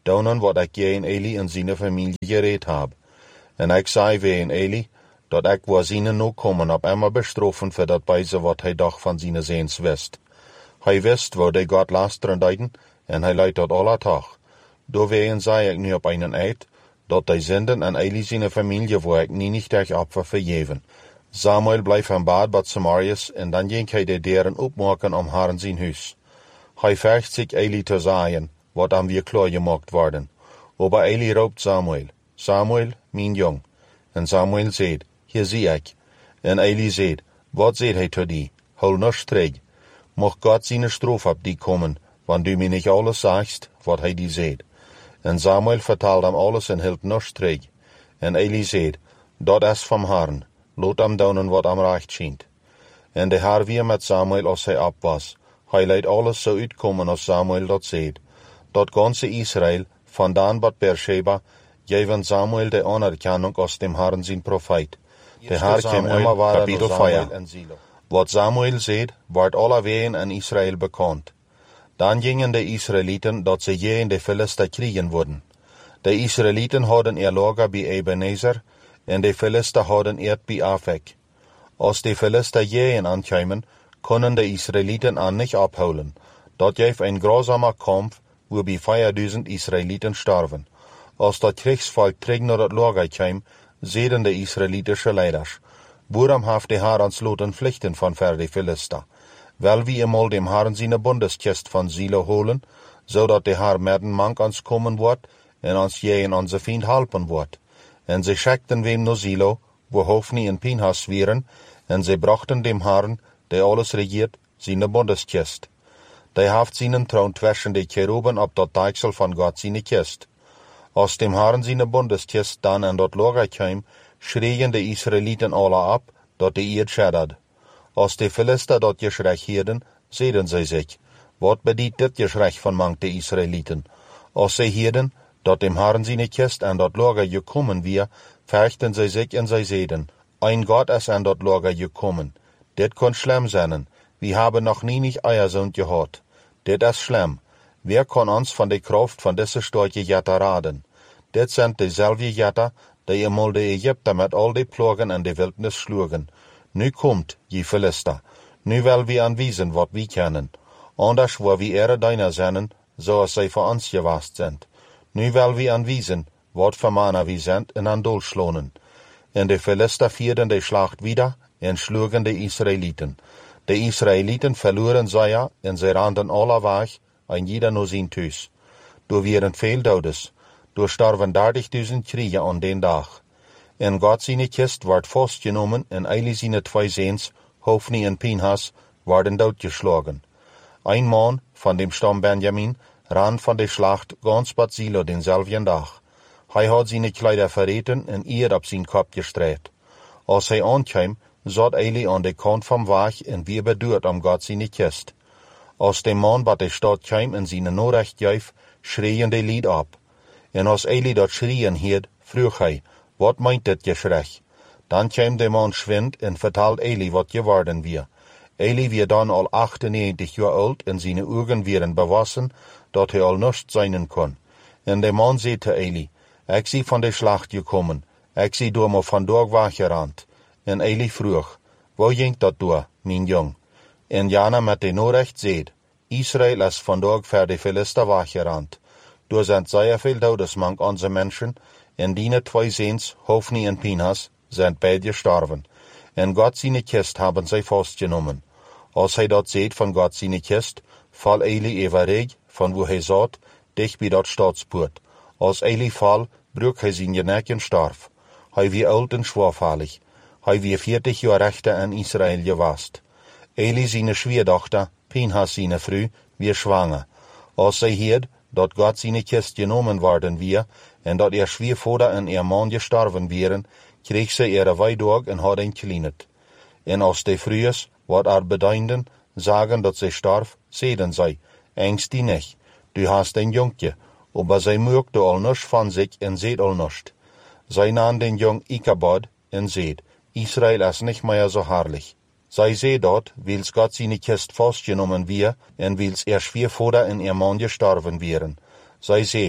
daunen wat ik je en Eli en zijn familie gereed heb. En ik zei we en Eli, dat ik waar zijn nu komen op immer bestroffen voor dat beise wat hij dacht van zijn zeens wist. Hij wist waar de God lasteren deiden, en hij leidt dat alle dag. Doorwegen zei ik nu op einen eid, dat hij zenden en Eli zijn familie waar ik nie niet tegen opfer vergeven. Samuel bleef in bad bij Samarias, en dan ging hij de deuren opmaken om haar in zijn huis. Hij vergt zich Eli te zeggen, wat am weer klaar gemaakt worden. Aber Eli roept Samuel, Samuel, mijn jong. En Samuel zegt, hier zie ik. En Eli zegt, wat zegt hij te die? Hol nog terug. Mocht God zijn straf op die komen, want du mir niet alles sagst, wat hij die zegt. En Samuel vertelt hem alles en hield nog terug. En Eli zegt, dat is van Herrn, laat hem doen wat am recht schijnt. En de Heer weer met Samuel als hij op was. Hij leidt alles zo uitkomen als Samuel dat zegt. Dat ganze Israël, van Dan tot Beersheba, geven Samuel de anerkennung als dem Herrn zijn profeet. De Heer kwam immer waren door Samuel en Silo. Wat Samuel zegt, wordt alle wegen in Israël bekend. Dan gingen de Israëlieten dat ze je in de Philister kriegen worden. De Israëlieten hadden ihr Lager bij Ebenezer, en de Philister hadden het bij Afek. Als de Philister je aankwamen, konden de Israëlieten aan niet ophouden. Dat gaf een grausamer Kampf, waarbij vierduizend Israëlieten starven. Als dat Kriegsvolk terug naar het Lager kwam, zeiden de Israëlitische leiders, waarom heeft de Heer ons laten vluchten van ver de Philister? Wel wie eenmaal dem Herrn zijn bundeskist van Silo holen, zodat de Heer met een mank ons komen wordt, en ons je en onze vriend helpen wordt. En ze schickten wem naar Silo, wo Hofni en Pinhas waren, en ze brachten dem Herrn, der alles regiert, zijn bundeskist. Die heeft zijn troon tussen de cheruben op dat deiksel van God zijn kist. Als dem Herrn zijn bundeskist dan in dat lager kwam, schreien de Israëlieten alle op, dat de eerd scheddert. Als de Philister dat geschrei hierden, zeiden zij zich, wat bedient dit geschrei van mank de Israëlieten? Als zij hierden, dat dem Herrn zijn kist en dat lager gekommen weer, verchten zij zich en zij zeiden, ein God is aan dat lager gekommen. Dit kon schlimm zijn, we hebben nog nie niet Eierzoon gehad. Dit is schlimm. Wer kan ons van de kracht van deze storche jetter raden? Dit zijn dezelfde jetter, die eenmaal de Egypter met al die plagen en de wildnis sloegen. Nu komt, je Philister, nu wil we aanwijzen wat we kennen. Anders waar we ere deiner zijn, zoals zij voor ons gewaast zijn. Nu wil we aanwijzen, wat voor mannen we zijn en aan doel slonen. En de Philister vierden de slacht wieder en sloegen de Israëlieten. De Israëlieten verloren zij en zij randen alle weg, en jeder naar zijn thuis. Door wieren veel dodes, door starven dertigduizend kriegen aan den dag. En God zijn kist werd vastgenomen en Eli zijn twee zeens, Hofni en Pinhas, werden doodgeslagen. Ein man van dem stam Benjamin ran van de slacht ganz bad Silo denzelfden dag. Hij had zijn kleider verreten en eer op zijn kop gestreed. Als hij aankwam, zat Eli aan de kant van weg en weer beduurd om God zijn kist. Als de man bij de stad kwam en zijn noorrecht gaf, schreien de lied op. En als Eli dat schreien hield, vroeg hij, wat meint dit geschrei? Dan kwam de man schwind en vertelde Eli wat geworden weer. Eli weer dan al achtennegentig jaar oud en zijn ogen werden bewassen, dat hij al niets zijn kon. En de man zei te Eli, ik zie van de slacht gekomen, ik zie door me vandaag weggerand. En Eli vroeg, waar ging dat door, mijn jong? En Jana met de noorrecht zei, Israël is vandaag voor de Philister weggerand. Door zijn zeer veel dodesmank onze mensen, en die twee zeens, Hofni en Pinhas, zijn beide gestorven. En God zijn kist hebben zij vastgenomen. Als hij dat zegt van God zijn kist, val Eli even reg, van wo hij zat, dicht bij dat staatspoort. Als Eli val, broek hij zijn nek en starf. Hij wie oud en schwaarvallig. Hij wie veertig jaar rechter in Israël gewast. Eli zijn schwiedochter, Pinhas zijn vrouw, weer zwanger. Als zij hierd, dat God zijn kist genomen worden weer, en dat er schwiervader en ihr man gestorven wären, kreeg zij ihre weidog en had een kleinet. En als de vrouwen, wat er bedeinden, sagen dat zij starf, zeiden zij, engst die nicht, du hast een jonkje, aber zij merkte al nichts van zich en zeed al nichts. Zij nahm den jong Ichabod en zeed, Israël is nicht mehr so herrlich. Zij zei dat, wils God zijn kist vastgenomen weer, en wils er schwiervader en ihr man gestorven wären. Zij zeed,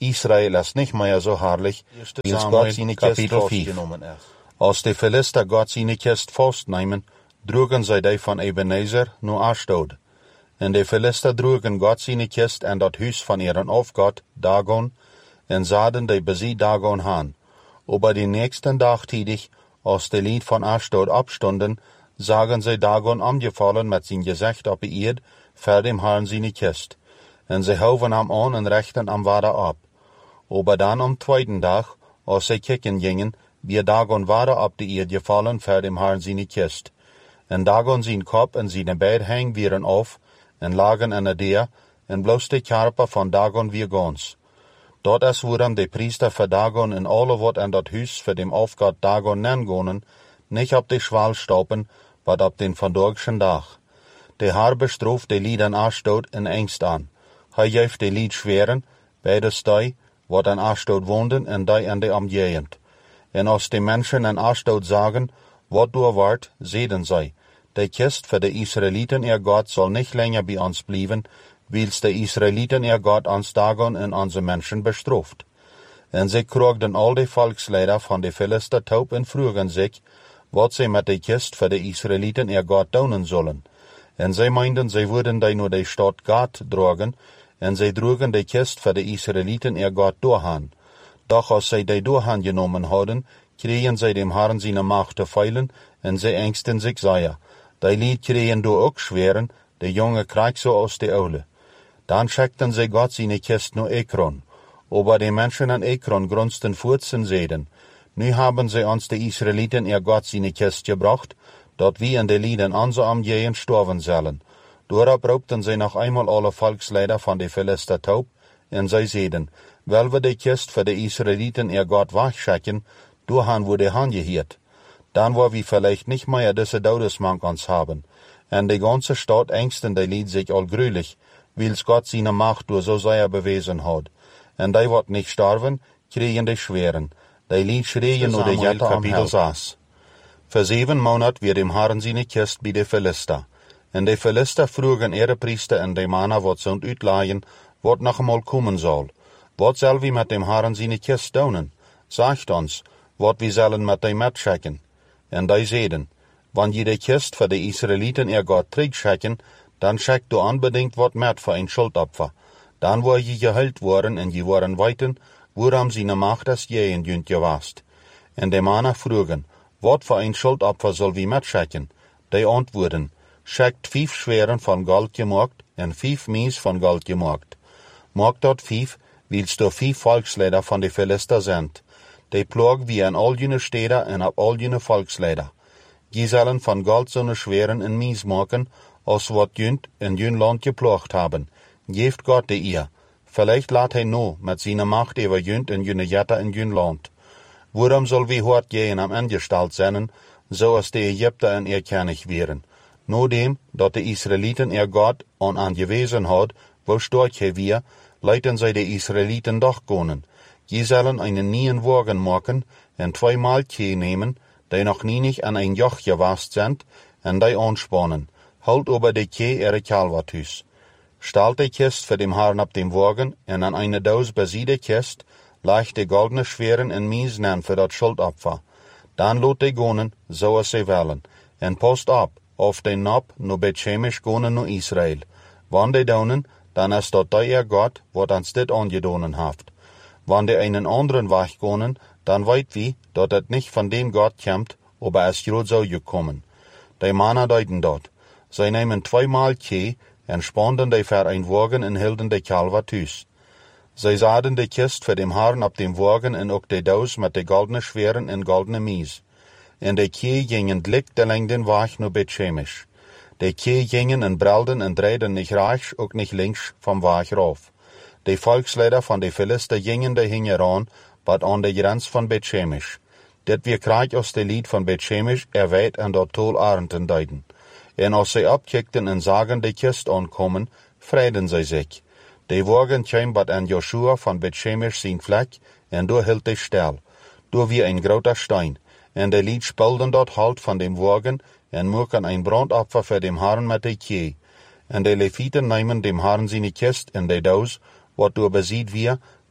Israel ist nicht mehr so herrlich, wie es Gott seine Kist festgenommen ist. Als die Philister Gott seine Kist festnehmen, drogen sie die von Ebenezer nur Ashdod. Und die Philister drogen Gott seine Kist an das Haus von ihren Aufgott, Dagon, und sahen die Besie Dagon an. Aber die nächsten Tag tätig, als die Lied von Ashdod abstunden, sagen sie Dagon angefallen mit sein Gesicht auf die Erde, für dem Herrn seine Kist. Und sie haufen am an und rechten am Wader ab. Aber dann am zweiten Tag, als sie kicken gingen, wir Dagon Wader ab die Erde gefallen, für dem Herrn seine Kist. Und Dagon sein Kopf und seine Beine hängen wieren auf, und lagen in der Deer, und bloß die Körper von Dagon wir ganz. Dort es wurden die Priester für Dagon in alle wat an dat Hus für dem Aufgott Dagon nengonen, nicht ab die Schwal staupen, but ab den verdorgschen Dach. Der Herr bestruft die Lied an Ashdod in Ängst an. Hij geeft die Lied schweren, beides die, wat an Ashdod woonden, en die an de Umgegend. En als die Menschen an Ashdod sagen, wat du wart, sehen sie, die Kist für die Israeliten, ihr Gott, soll nicht länger bei uns bleiben, weils die Israeliten, ihr Gott, ans Dagon und unsere Menschen bestruft. En sie krogden all die Volksleider von die Philister taub und frugen sich, wat sie mit der Kist für die Israeliten, ihr Gott, tun sollen. En sie meinten, sie würden die nur die Stadt Gad drogen, en sie drogen die Kist für die Israeliten, ihr Gott, durchhan. Doch als sie die durchhan genommen hadden, kriegen sie dem Herrn seine Macht zu feilen, en sie ängsten sich sehr. Die Lied kriegen du auch schweren, der Junge kriegt so aus der Aule. Dann schickten sie Gott seine Kist nur Ekron. Aber die Menschen an Ekron grunzten furzen sehen. Nu haben sie uns die Israeliten ihr Gott seine Kist gebracht, dort wie in den Lieden unser Amjehen storben sollen. Darauf raubten sie noch einmal alle Volksleider von den Philister taub, und sie sehen, weil wir die Kist für die Israeliten ihr Gott wachschicken, durchhan wurde hangehiert. Dann war wir vielleicht nicht mehr diese Todesmank uns haben. Und die ganze Stadt ängsten die Lied sich all grülich, weil's Gott seine Macht durch so sehr bewiesen hat. Und die wat nicht starben, kriegen die Schweren. Die Lied schreien nur die Jette am Kapitel sechs. Für sieben Monate wird dem Herrn seine Kist bei den Philister. Und die Philister frugen ihre Priester und die Männer, wat sind utleihen, wat noch einmal kommen soll. Wat soll wir mit dem Herrn seine Kist tun? Sagt uns, wat wir sollen mit dem mitschicken. Und die sehen, wenn je die Kist für die Israeliten ihr Gott zurückschicken, dann schickt du unbedingt wat mit für ein Schuldopfer. Dann wo je geheilt worden und je waren weiten, woran seine Macht das je in jünt gewast. Und die Männer frugen, wat für ein Schuldopfer soll wir mitschicken? Die antworten, schickt fünf Schweren von Gold gemacht und fünf Mies von Gold gemacht. Mag dort fünf, weil's du fünf Volksleider von den Philister sind. Die plog wie an all jene Städte und ab all jene Volksleider. Die sollen von Gold so ne Schweren und Mies machen, als wat jünt in jün Land geplogt haben. Geeft Gott die ihr. Vielleicht lat hij no mit seiner Macht über jünt in jüne Jette in jün Land. Worum soll wie hort gehen am Angestalt sein, so als die Ägypter in ihr König wären? Nur dem, dat die Israeliten ihr Gott an angewiesen hat, wo stark he wir, leiten sie die Israeliten doch gonen. Die sollen einen neuen Wagen machen und zweimal Keh nehmen, die noch nie nicht an ein Joch gewast sind, und die anspannen. Halt über die Keh ihre Kalvathus. Stellt die Kist für dem Herrn ab dem Wagen, und an eine Dose besie die Kist, leicht die goldene Schweren in Mies nennen für das Schuldopfer. Dann lot die gonen, so als sie wollen. Und post ab, auf den Nab, no betchemisch gonen no Israel. Wann die donen, dann ist dort der ihr Gott, wat ans dit angedonen haft. Wann die einen anderen Weg gonen, dann weit wie, dat het nicht von dem Gott kommt, aber es grad so gekommen. Die Männer deuten dort. Sie nehmen zweimal Keh, und spannen die für ein Wagen und hielten die Kalvathus. Sie sahen die Kist für dem Herrn ab dem Wagen und auch die Dose mit den goldenen Schweren und goldenen Mies. Und die Keh gingen glick der Länge den Weg nur betchemisch. Die Keh gingen und brellten und drehten nicht rechts, auch nicht links vom Weg rauf. Die Volksleider von den Philister gingen dahin ran, bad an der Grenze von Betchemisch. Det wir Krieg aus der Lied von Betchemisch erwähnt an dort Tol Arenten deuten. Und als sie abkickten und sagen, die Kist ankommen, freiden sie sich. Die Wagen käm bad an Joshua von Betchemisch sein Fleck, und du hielt dich still. Du wie ein großer Stein. Und die Lied spielten dort halt von dem Wagen, und machen ein Brandopfer für dem Herrn mit der Keh. Und die Leviten nehmen dem Herrn seine Kist in die Dose, wat du besieht wir,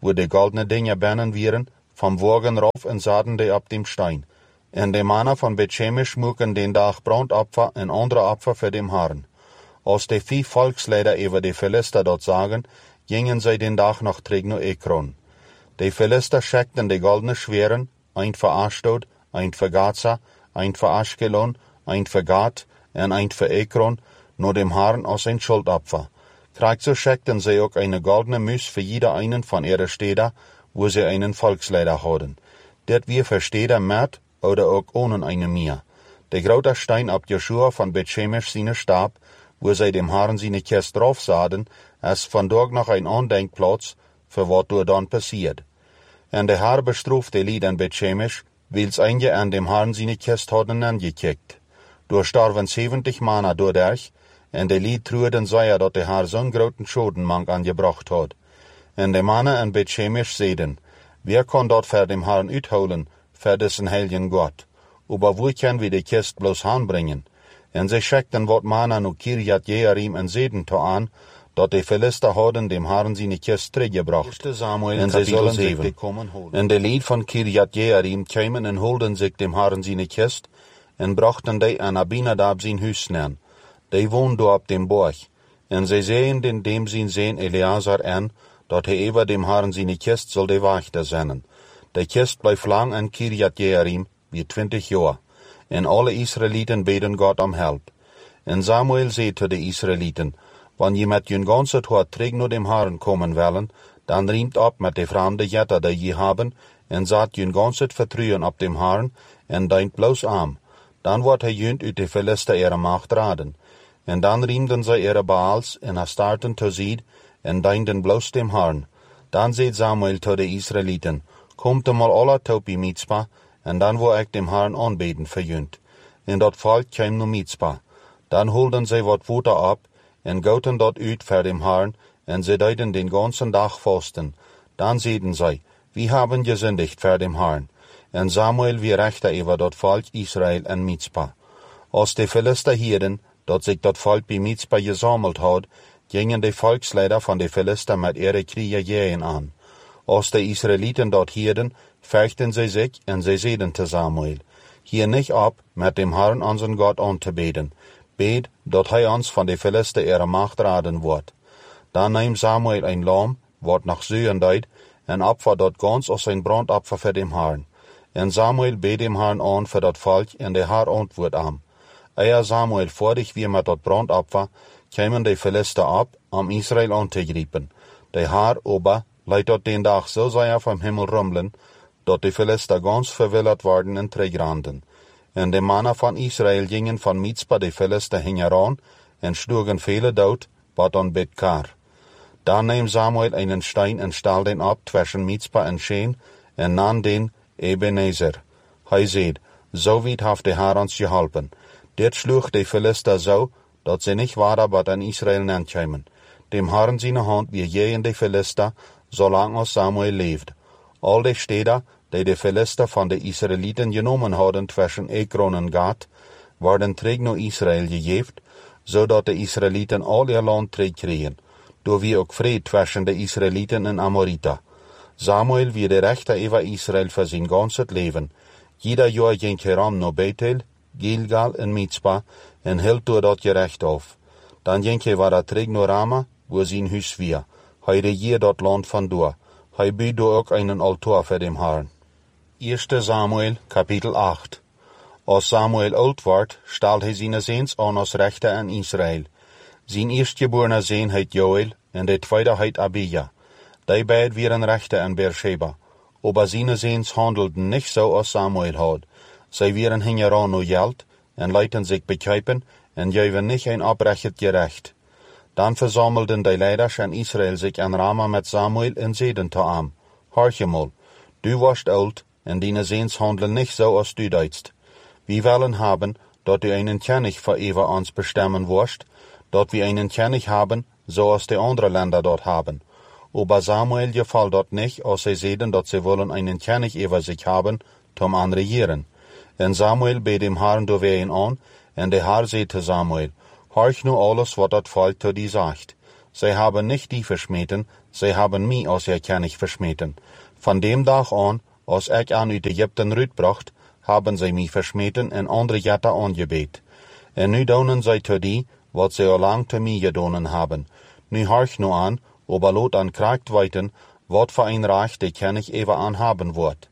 wo de goldene Dinge bennen wieren, vom Wogen rauf en zaden de ab dem Stein. En de Männer von Bethshemesh schmuken den Dag Brandopfer en andere Opfer für dem Herrn. Als de vier Volksleider über de Philister dort sagen, gingen sie den Dag nach Tregno Ekron. De Philister scheckten de goldene Schweren, ein für Ashdod, ein für Gaza, ein für Ashkelon, ein für Gat en ein für Ekron, nur dem Herrn als ein Schuldopfer. Gleich so scheckten sie auch eine goldene Müs für jeder einen von ihrer Städte, wo sie einen Volksleider hadden. Det wir für Städte mehr oder auch ohne eine mehr. Der große Stein ab Joshua von Bethshemesh seine Stab, wo sie dem Herrn seine Kist drauf sahen, als von dort noch ein Andenkplatz, für was dort dann passiert. En der Herr bestrafte die Lied an Bethshemesh, weil's einige an dem Herrn seine Kist hadden angekickt. Durch starben siebzig Männer dadurch, en de Lied trueden sei, dat der Herr so'n großen Schodenmank angebracht hat. En de Männer an Bethshemesh seiden, wer kann dort für dem Herrn uitholen, für dessen heiligen Gott? Aber wo können wir die Kist bloß anbringen? En sie scheckten wat Männer nu Kirjat Jearim en Seden to an, dat de Philister hadden dem Herrn seine Kist teruggebracht. En sie sollen sich die kommen holen. En de Lied von Kirjat Jearim kämen en holden sich dem Herrn seine Kist, en brachten die an Abinadab sein Hüs nähen. Die wohnt do ab dem Borg. En sie sehen den dem sein Sehn Eleazar an, dat he über dem Herrn seine Kist soll de Wachte sennen. De Kist bleif lang an Kirjat Jearim, wie twintig Jahr. En alle Israeliten beten Gott om help. En Samuel zei zu de Israeliten, wann je met jun ganzet hart terug naar dem Herrn kommen willen, dan riemt ab met de vreemde jetter die je hebben, en zat jun ganzet vertrouwen op dem Herrn, en deint bloos aan. Dan wordt hij junt uit de Philister ihre macht raden. En dan riemden zij ihre Baals, en erstarten te zied, en deinten bloos dem Herrn. Dan zei Samuel zu de Israeliten, komt mal alle toe bij Mizpa, en dan wil ik dem Herrn aanbeden voor junt. En dat volk kwam naar Mizpa. Dan holden zij wat water op, en goten dat uit voor dem Herrn, en zij deiden den ganzen dag vasten. Dan zeiden zij, wie haben gesündigt voor dem Herrn. En Samuel wie rechter über dat volk Israel en Mizpa. Als de Philister hielden, dat zich dat volk bij Mizpa gesammelt had, gingen de volksleider van de Philister met ihre Kriegerjähen aan. Als de Israeliten dat hielden, fechten sie sich, en sie zeiden te Samuel, hier nicht ab, met dem Herrn unseren Gott an te beten, bet, dat hij ons van de Philister ihre macht raden wordt. Dan nahm Samuel ein Lamm, wat nach Süden deed, en opfer dat ganz als ein Brandopfer für dem Herrn. En Samuel bet dem Herrn an für dat volk, en de Herr antwoord am. Eer Samuel fertig wie met dat Brandopfer, kämen de Philister ab, om Israel an te grijpen. De Herr ober leidt dat den dag so sehr vom Himmel rummelen, dat de Philister ganz verwillert worden en terugranden. En de Männer van Israel gingen van Mizpa de Philister hingeran, en schlugen viele dood, wat an Bethkar. Dan neem Samuel einen Stein en stal den ab zwischen Mizpa en Shen, en nan den Ebenezer. Hij zeid, so weit haft de Herr ons geholpen. Dit sloeg de Philister so, dat ze nicht waren wat an Israel nankämen. Dem Herrn seine Hand wie je in de Philister, zolang als Samuel leeft. Al de Städte, die de Philister van de Israeliten genomen hadden zwischen Ekron en Gat, worden terug naar Israel gegeven, zodat de Israeliten al ihr land terugkregen, door wie ook vrede zwischen de Israeliten en Amorita. Samuel wie de rechter über Israel für sein ganzes Leben. Jeder Jahr ging heran naar Bethel, Gilgal en Mizpa, en hield door dat gerecht auf. Dan ging hij weer terug naar Rama, wo zijn huis weer. Hij regiert dat land van door. Hij biedt ook einen altaar für dem Herrn. Eerste Samuel, Kapitel acht. Als Samuel oud wordt, stelt hij zijn Seens aan als rechter in Israel. Zijn eerstgeborene Seen heet Joel, en de tweede heet Abija. Die beiden waren rechter in Beersheba. Aber zijn Seens handelten nicht so als Samuel had. Zij waren hingeran nur Geld, en leiten sich bekijpen, en geven nicht ein abrechtet gerecht. Dan versammelten die leiders in Israel sich in Rama met Samuel en zeiden te am. Horche mal, du warst oud, en deine Seens handeln nicht so als du deitst. Wir wollen haben, dat du einen König für ever uns bestimmen wirst, dat wir einen König haben, so als die anderen Länder dort haben. Aber Samuel gefällt dort nicht, als sie sehen, dat sie wollen einen König über sich haben, zum anregieren. En Samuel bet dem Herrn doorheen an, en der Herr sagt zu Samuel, horch nu alles, wat dat volk zu dir sagt. Sie haben nicht die verschmeten, zij hebben mij als ihr König verschmeten. Van dem Tag an, als ich an uit Egypten rütbracht, haben zij mij verschmeten en andere Götter aangebeet. En nu donen zij te die, wat zij al lang te mij gedonen hebben. Nu horch nu an, aber lot an kracht weiten, wat voor een reich de König even aan haben wordt.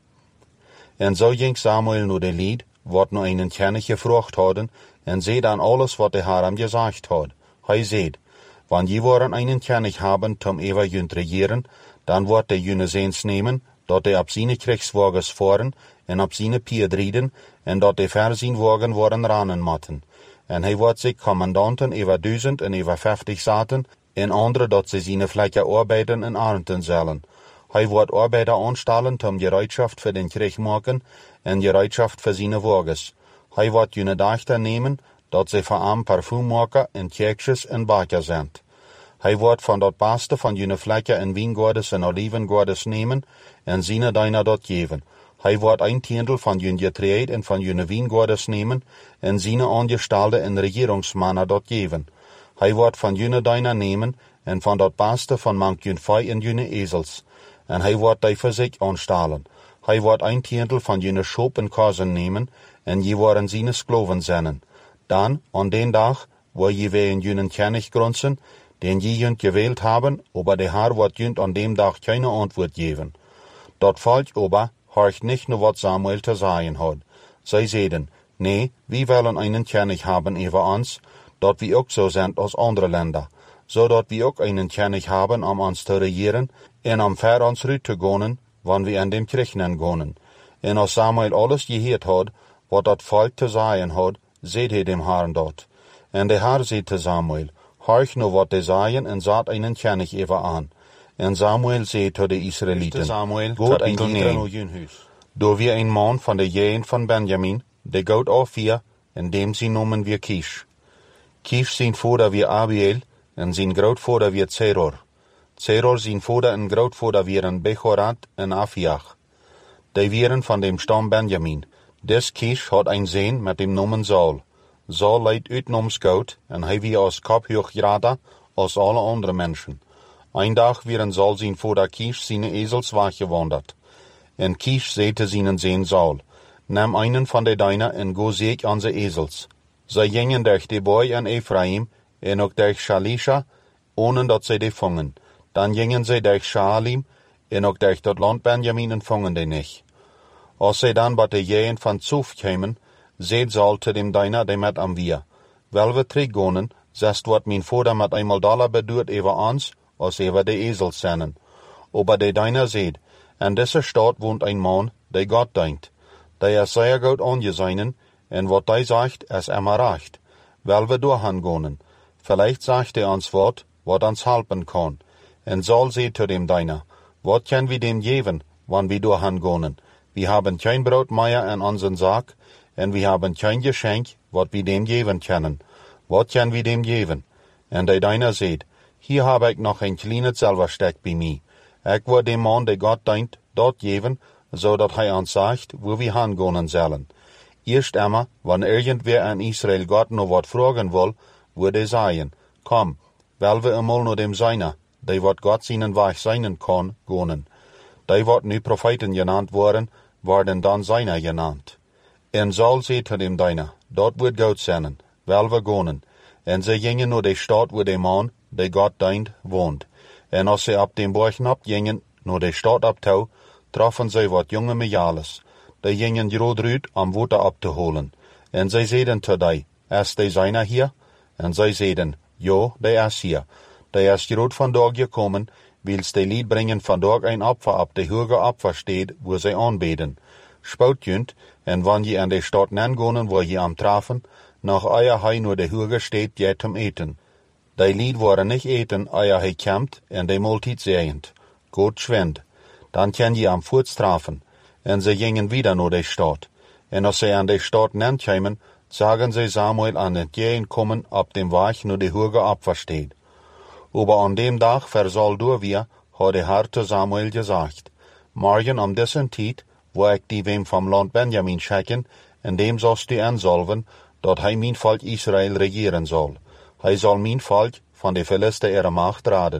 En zo ging Samuel nu de lied, wat nu einen König gevraagd hadden, en seht an alles, wat de Herr gesagt had. Hij seht, wann je worden einen König haben, zum ever jünt regieren, dan wordt de jüne seens nemen, dat de op zijn kriegswagens voeren, en op zijn pied rieden, en dat de ver zijn wagen worden ranen matten. En hij wordt zich commandanten over duizend en over vijftig zaten, en andere dat ze zijn vlekken arbeiden en arenten zullen. Hij wordt arbeider aanstellen om gereedschaft voor den krieg maken, en gereedschaft voor zijn wagens. Hij wordt jene dachten nemen, dat ze voor hem parfum maken en kerkjes en bakken zijn. Hij wordt van dat beste van jene vlekken en wijngaardes en olivengaardes nemen, en zine deiner dat geven. Hij wordt een tiendel van jene getreed en van jene wijngaardes nemen, en zine aangestalde en regeringsmannen dat geven. Hij wordt van jene deiner nemen, en van dat beste van mank jene vee en jene ezels. En hij wordt die voor zich aanstellen. Hij wordt een tiendel van jene schop en kazen nemen, en je worden zine skloven zennen. Dan, aan den dag, waar je weer in jene König grunzen, den je junt gewählt haben, aber de Herr wordt junt an dem Tag keine Antwort geben. Dat Volk aber horcht nicht nur wat Samuel te sagen hat. Zij zeiden, nee, wir wollen einen König haben über uns, dat wir auch so sind als andere Länder, so dat wir auch einen König haben, um uns zu regieren, en um ver uns rüt zu gehen, wann wir an dem Krieg gehen. En als Samuel alles gehört hat, wat dat Volk te sagen hat, seht he dem Herrn dort. En de Herr seht te Samuel, horch nu wat de sagen, en saat einen König über an. En Samuel seht te de Israeliten, Samuel, Gott ein Gnäden. Do wir ein Mann von der Jähen von Benjamin, der Gott auf wir, en dem sie nomen wir Kish. Kish zijn vader wir Abiel, en zijn grootvader wir Zeror. Zeror zijn vader en grootvader wir Bechorat en Afiach. Die waren von dem Stamm Benjamin. Des Kish hat ein Sohn mit dem Namen Saul. Saul leidt uitnomsgoud, en hij wie als kop hooggrader als alle andere mensen. Ein Dag waren Saul zijn vader Kish seine Esels weggewandert. En Kish zeete seinen Sohn Saul, neem einen van de deiner en go zeek aan ze Esels. Zij gingen durch de Boy en Ephraim, en ook durch Shalisha, ohne dat zij die vangen. Dan gingen zij durch Shaalim, en ook durch dat land Benjamin en vangen die niet. Als zij dan bij de Jähen van Zuf kwamen, zeet Saul te dem deiner die met am wir. Wel we teruggonen, zest wat mijn vader met eenmaal dollar bedoert over ons, als over de Esels zennen. Aber de deiner zeet, en deze stad woont een man, die Gott denkt. Die is zeer goed aangezeinen, en wat hij zegt, is immer recht. Wel we doorgaan gonen. Vielleicht sagt er ons wat, wat ons helpen kan. En Saul zeet te dem deiner, wat kan we dem geven, wann we doorgaan gonen? Wir haben kein Brot mehr in unseren Sack, en wir haben kein Geschenk, wat wir dem geben können. Wat können wir dem geben? En der deiner seht, hier habe ich noch ein kleines Silbersteck bei mir. Ich will dem Mann, der Gott denkt, dort geben, so dat hij uns sagt, wo wir hingehen sollen. Erst einmal, wenn irgendwer in Israel Gott noch wat fragen will, würde er sagen, komm, weil wir einmal nur dem Seiner, der wat Gott seinen Weg seinen kann, gehen. Die wat nu Propheten genannt worden, worden dan Seiner genannt. En Saul zei te dem deiner, dort wird Gott sein, weil wir gehen. En sie gingen nur die Stadt, wo der Mann, der Gott deint, wohnt. En als sie ab dem Borchen abgingen, nur die Stadt abtau, trafen sie wat junge Mejales. Die gingen groot rüt, am Water abzuholen. En sie zeiden te die, ist der Seiner hier? En sie zeiden, jo, der ist hier. Der ist groot vandaag gekommen, wils de Lied bringen vandaag ein Opfer ab de hoge Opfer steht, wo sie anbeten. Spout jünt, en wann je an de Stadt nangonen, wo je am trafen, nach euer hei nur de hoge steht, je zum eten. De Lied waren nicht eten, euer hei kämmt, en de Multit sehend. Gott schwend. Dann kann je am Furz trafen. En sie gingen wieder nur de Stadt. En als sie an de Stadt nankämen, sagen sie Samuel an den Jähen kommen, ab dem Weg nur de hoge Opfer steht. Aber an dem Tag versal du wir, hat der Herr zu Samuel gesagt, morgen um dessen Zeit, wo ich die wem vom Land Benjamin schicken, in dem sollst du ansolven, dat hij mein Volk Israel regieren soll. Hij soll mein Volk von de Philister ihrer Macht raden.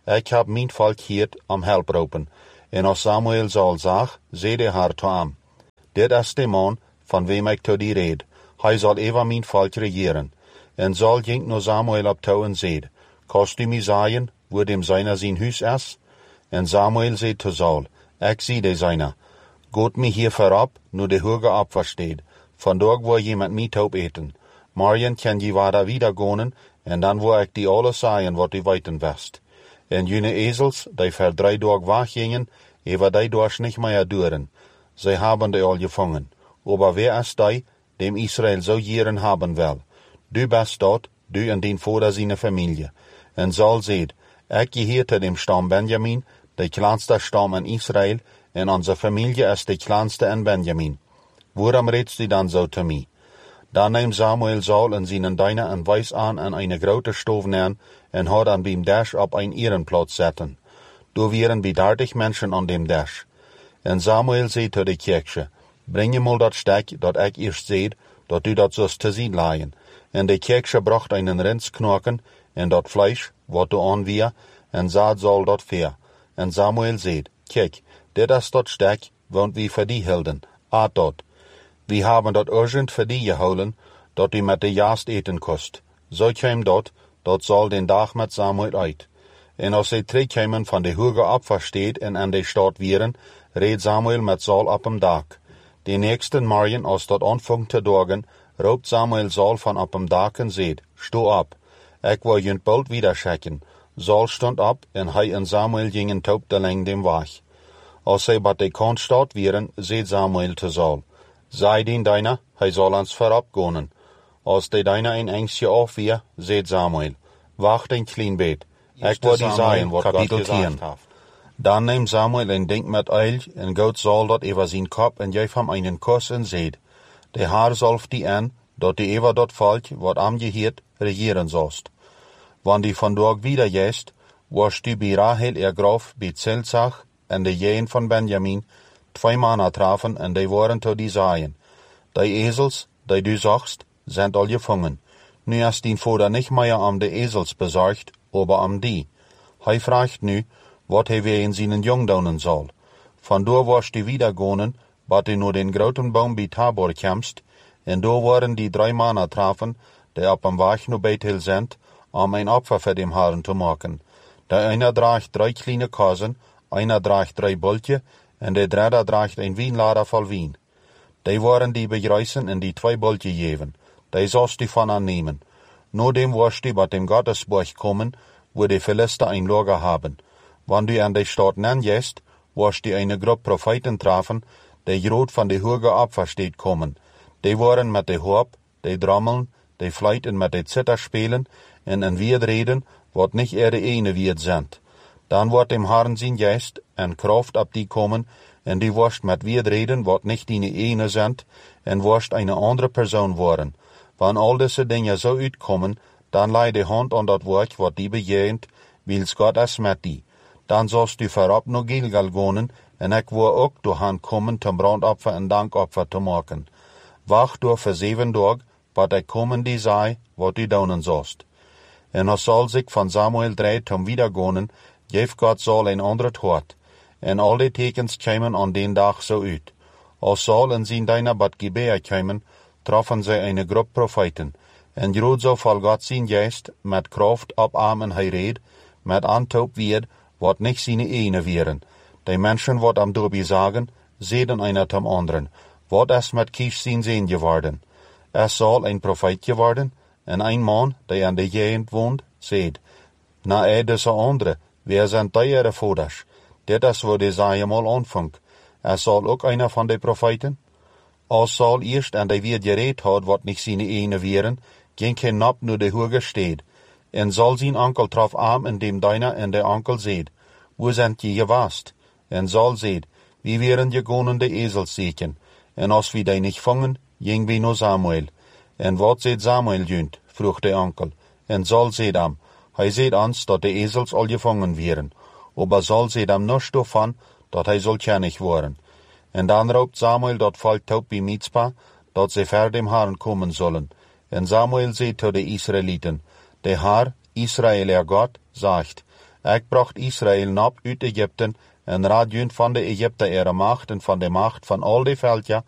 ik heb mijn volk hier om help roepen. En als Samuel zal zag, zei de Heer tot hem, dit is de man van wem ik tot die red. Hij zal even mijn volk regeren. En zal ging naar Samuel op toe en zei, kost u mij zeggen, wo dem seiner zijn huis is? En Samuel zei tot Saul, ik zie de seiner. Gaat mij hier voorop, nu de hoge opversteed. Vandaag wil je met mij taub eten. Morgen kan je waar wieder gaan, en dan wil ik die alles zeggen wat u weten west. En jene ezels, die voor drei Tage weggingen, even die dorst nicht mehr duren. Sie haben die al gefangen. Aber wer ist die, dem Israel so jeren haben will? Du bist dort, du en din vader seine Familie. En Saul seht, ik gehörte dem Stamm Benjamin, der kleinste Stamm in Israel, en onze Familie ist die kleinste in Benjamin. Waarom redst du dann so zu mir? Da nahm Samuel Saul en seinen Diener en Weiß an an eine grote Stof neer en had an beim Dash op ein Ehrenplatz zetten. Da waren wie dertig Menschen an dem Dash. En Samuel zei zu de Kirche, bring je mal dat stek, dat ik eerst zeid, dat du dat zost te zien leien. En de Kirche bracht einen Rindsknochen, en dat Fleisch, wat du an wir, en saad Saul dat veer. En Samuel zeid, kijk, dit is dat stek, want wie voor die hielden, aat dat. We hebben dat urgent voor die gehouden, dat u met de jaast eten kost. Zo kwam dat, dat zal den dag met Samuel uit. En als zij terugkwamen van de hoge opversteed en aan de stad wieren, reed Samuel met Saul op hem dak. De nächste morgen, als dat aanvangt te dagen, roept Samuel Saul van op hem dak en zeid, sto op, ik wil je bald wieder schicken. Saul stond op en hij en Samuel gingen taub de leng dem weg. Als zij bij de kant stad wieren, zeid Samuel te Saul, sei den deiner, hij zal ons voorop gaan. Als de deiner een engstje af weer, zeid Samuel, wacht een klein beet. Ik wil die zeggen wat God gezegd heeft. Dan neemt Samuel een ding met oil en gaat Saul dat over zijn kop en geeft hem einen kus en zeid, de Heer zalft die aan, dat die over dat volk, wat am geheert, regieren zost. Wanneer die vandaag wieder jest, was du bij Rahel er Graf bij Zelzach en de jeen van Benjamin twee mannen trafen en die waren tot die zeggen, die ezels, die du sagst, sind al gevangen. Nu is die vader nicht mehr am de ezels bezorgd, aber am die. Hij fragt nu, wat hij weer in zijn jong doen zal. Vandoor was die wieder gaan, wat hij naar den groten boom bij Tabor komst, en daar waren die drei mannen trafen, die op hem weg naar Bethel sind, om een Opfer voor dem Herrn te maken. Der einer draagt drei kleine Kassen, einer draagt drei Bultje, en de derde draagt een wienlader vol wien. Die waren die begrijzen en die twee Bultje geven. Die zost die van aannemen. Nur dem was die bei dem Gottesburg kommen, wo die Philister ein Lager haben. Wann du an die Stadt nennst, was die eine Gruppe Propheten trafen, die groot van de hoge Opversteed kommen. Die waren met de Horb, die Drommeln, die Fleiten met de Zither spelen, en een Wied reden, wat nicht ihre ene Wied sind. Dan wordt dem Herrn zijn Geist en Kraft ab die kommen, en die worst met Wied reden, wat nicht die ene sind, en worst eine andere Person worden. Wann all diese Dinge so uitkommen, dan lei de hand aan dat werk wat die bejegend, wils Gott es met die. Dan zost du voorop naar Gilgal gaan, en ik wil ook door hen komen zum Brandopfer en Dankopfer te maken. Wacht door voor zeven dag, wat ik komen die zei, wat du doen zost. En als Saul zich van Samuel dreht zum wiedergehen, geeft Gott Saul een ander hart. En al die tekens kwamen aan den dag zo uit. Als Saul en zijn diener bij Gibea kwamen, troffen zij een groep profeten. En groot zo vol God zijn geest, met kracht op arm en hij reed, met aantoop weer, wat nicht seine ene wären. Die Menschen, wat am dobi sagen, sehen einer zum anderen. Wat is met Kisch zijn Sehn geworden? Es soll ein Prophet geworden, en ein Mann, der an der Gegend wohnt, seht, na er diese andere, wer sind die ihre Voders? Dit is wo die Sache mal anfängt. Es soll auch einer von den Propheten? Als Saul erst an der Wied geredet hat, wat nicht seine ene wären, ging hinab nur der Hügel steht. En Saul sein Onkel traf arm in dem Deiner en der Onkel seht, wo sind je gewast? En Saul seht, wie wären die gonen de Esels seken? En als wir die nicht fangen, ging wir nur Samuel. En wat seht Samuel jünt? Vroeg der Onkel. En Saul seht am, hij seht ans, dat de Esels al gefangen wären. Aber Saul seht am nichts davon, dat hij soll kennig worden. En dan roept Samuel dat volk taub bij Mitzpah, dat ze ver dem Herrn kommen sollen. En Samuel seht zu de Israeliten, der Herr, Israel, er Gott, sagt, Ik bracht Israël nap uit Egypten en raad junt van de Egypten ihre macht en van de macht van al die veldja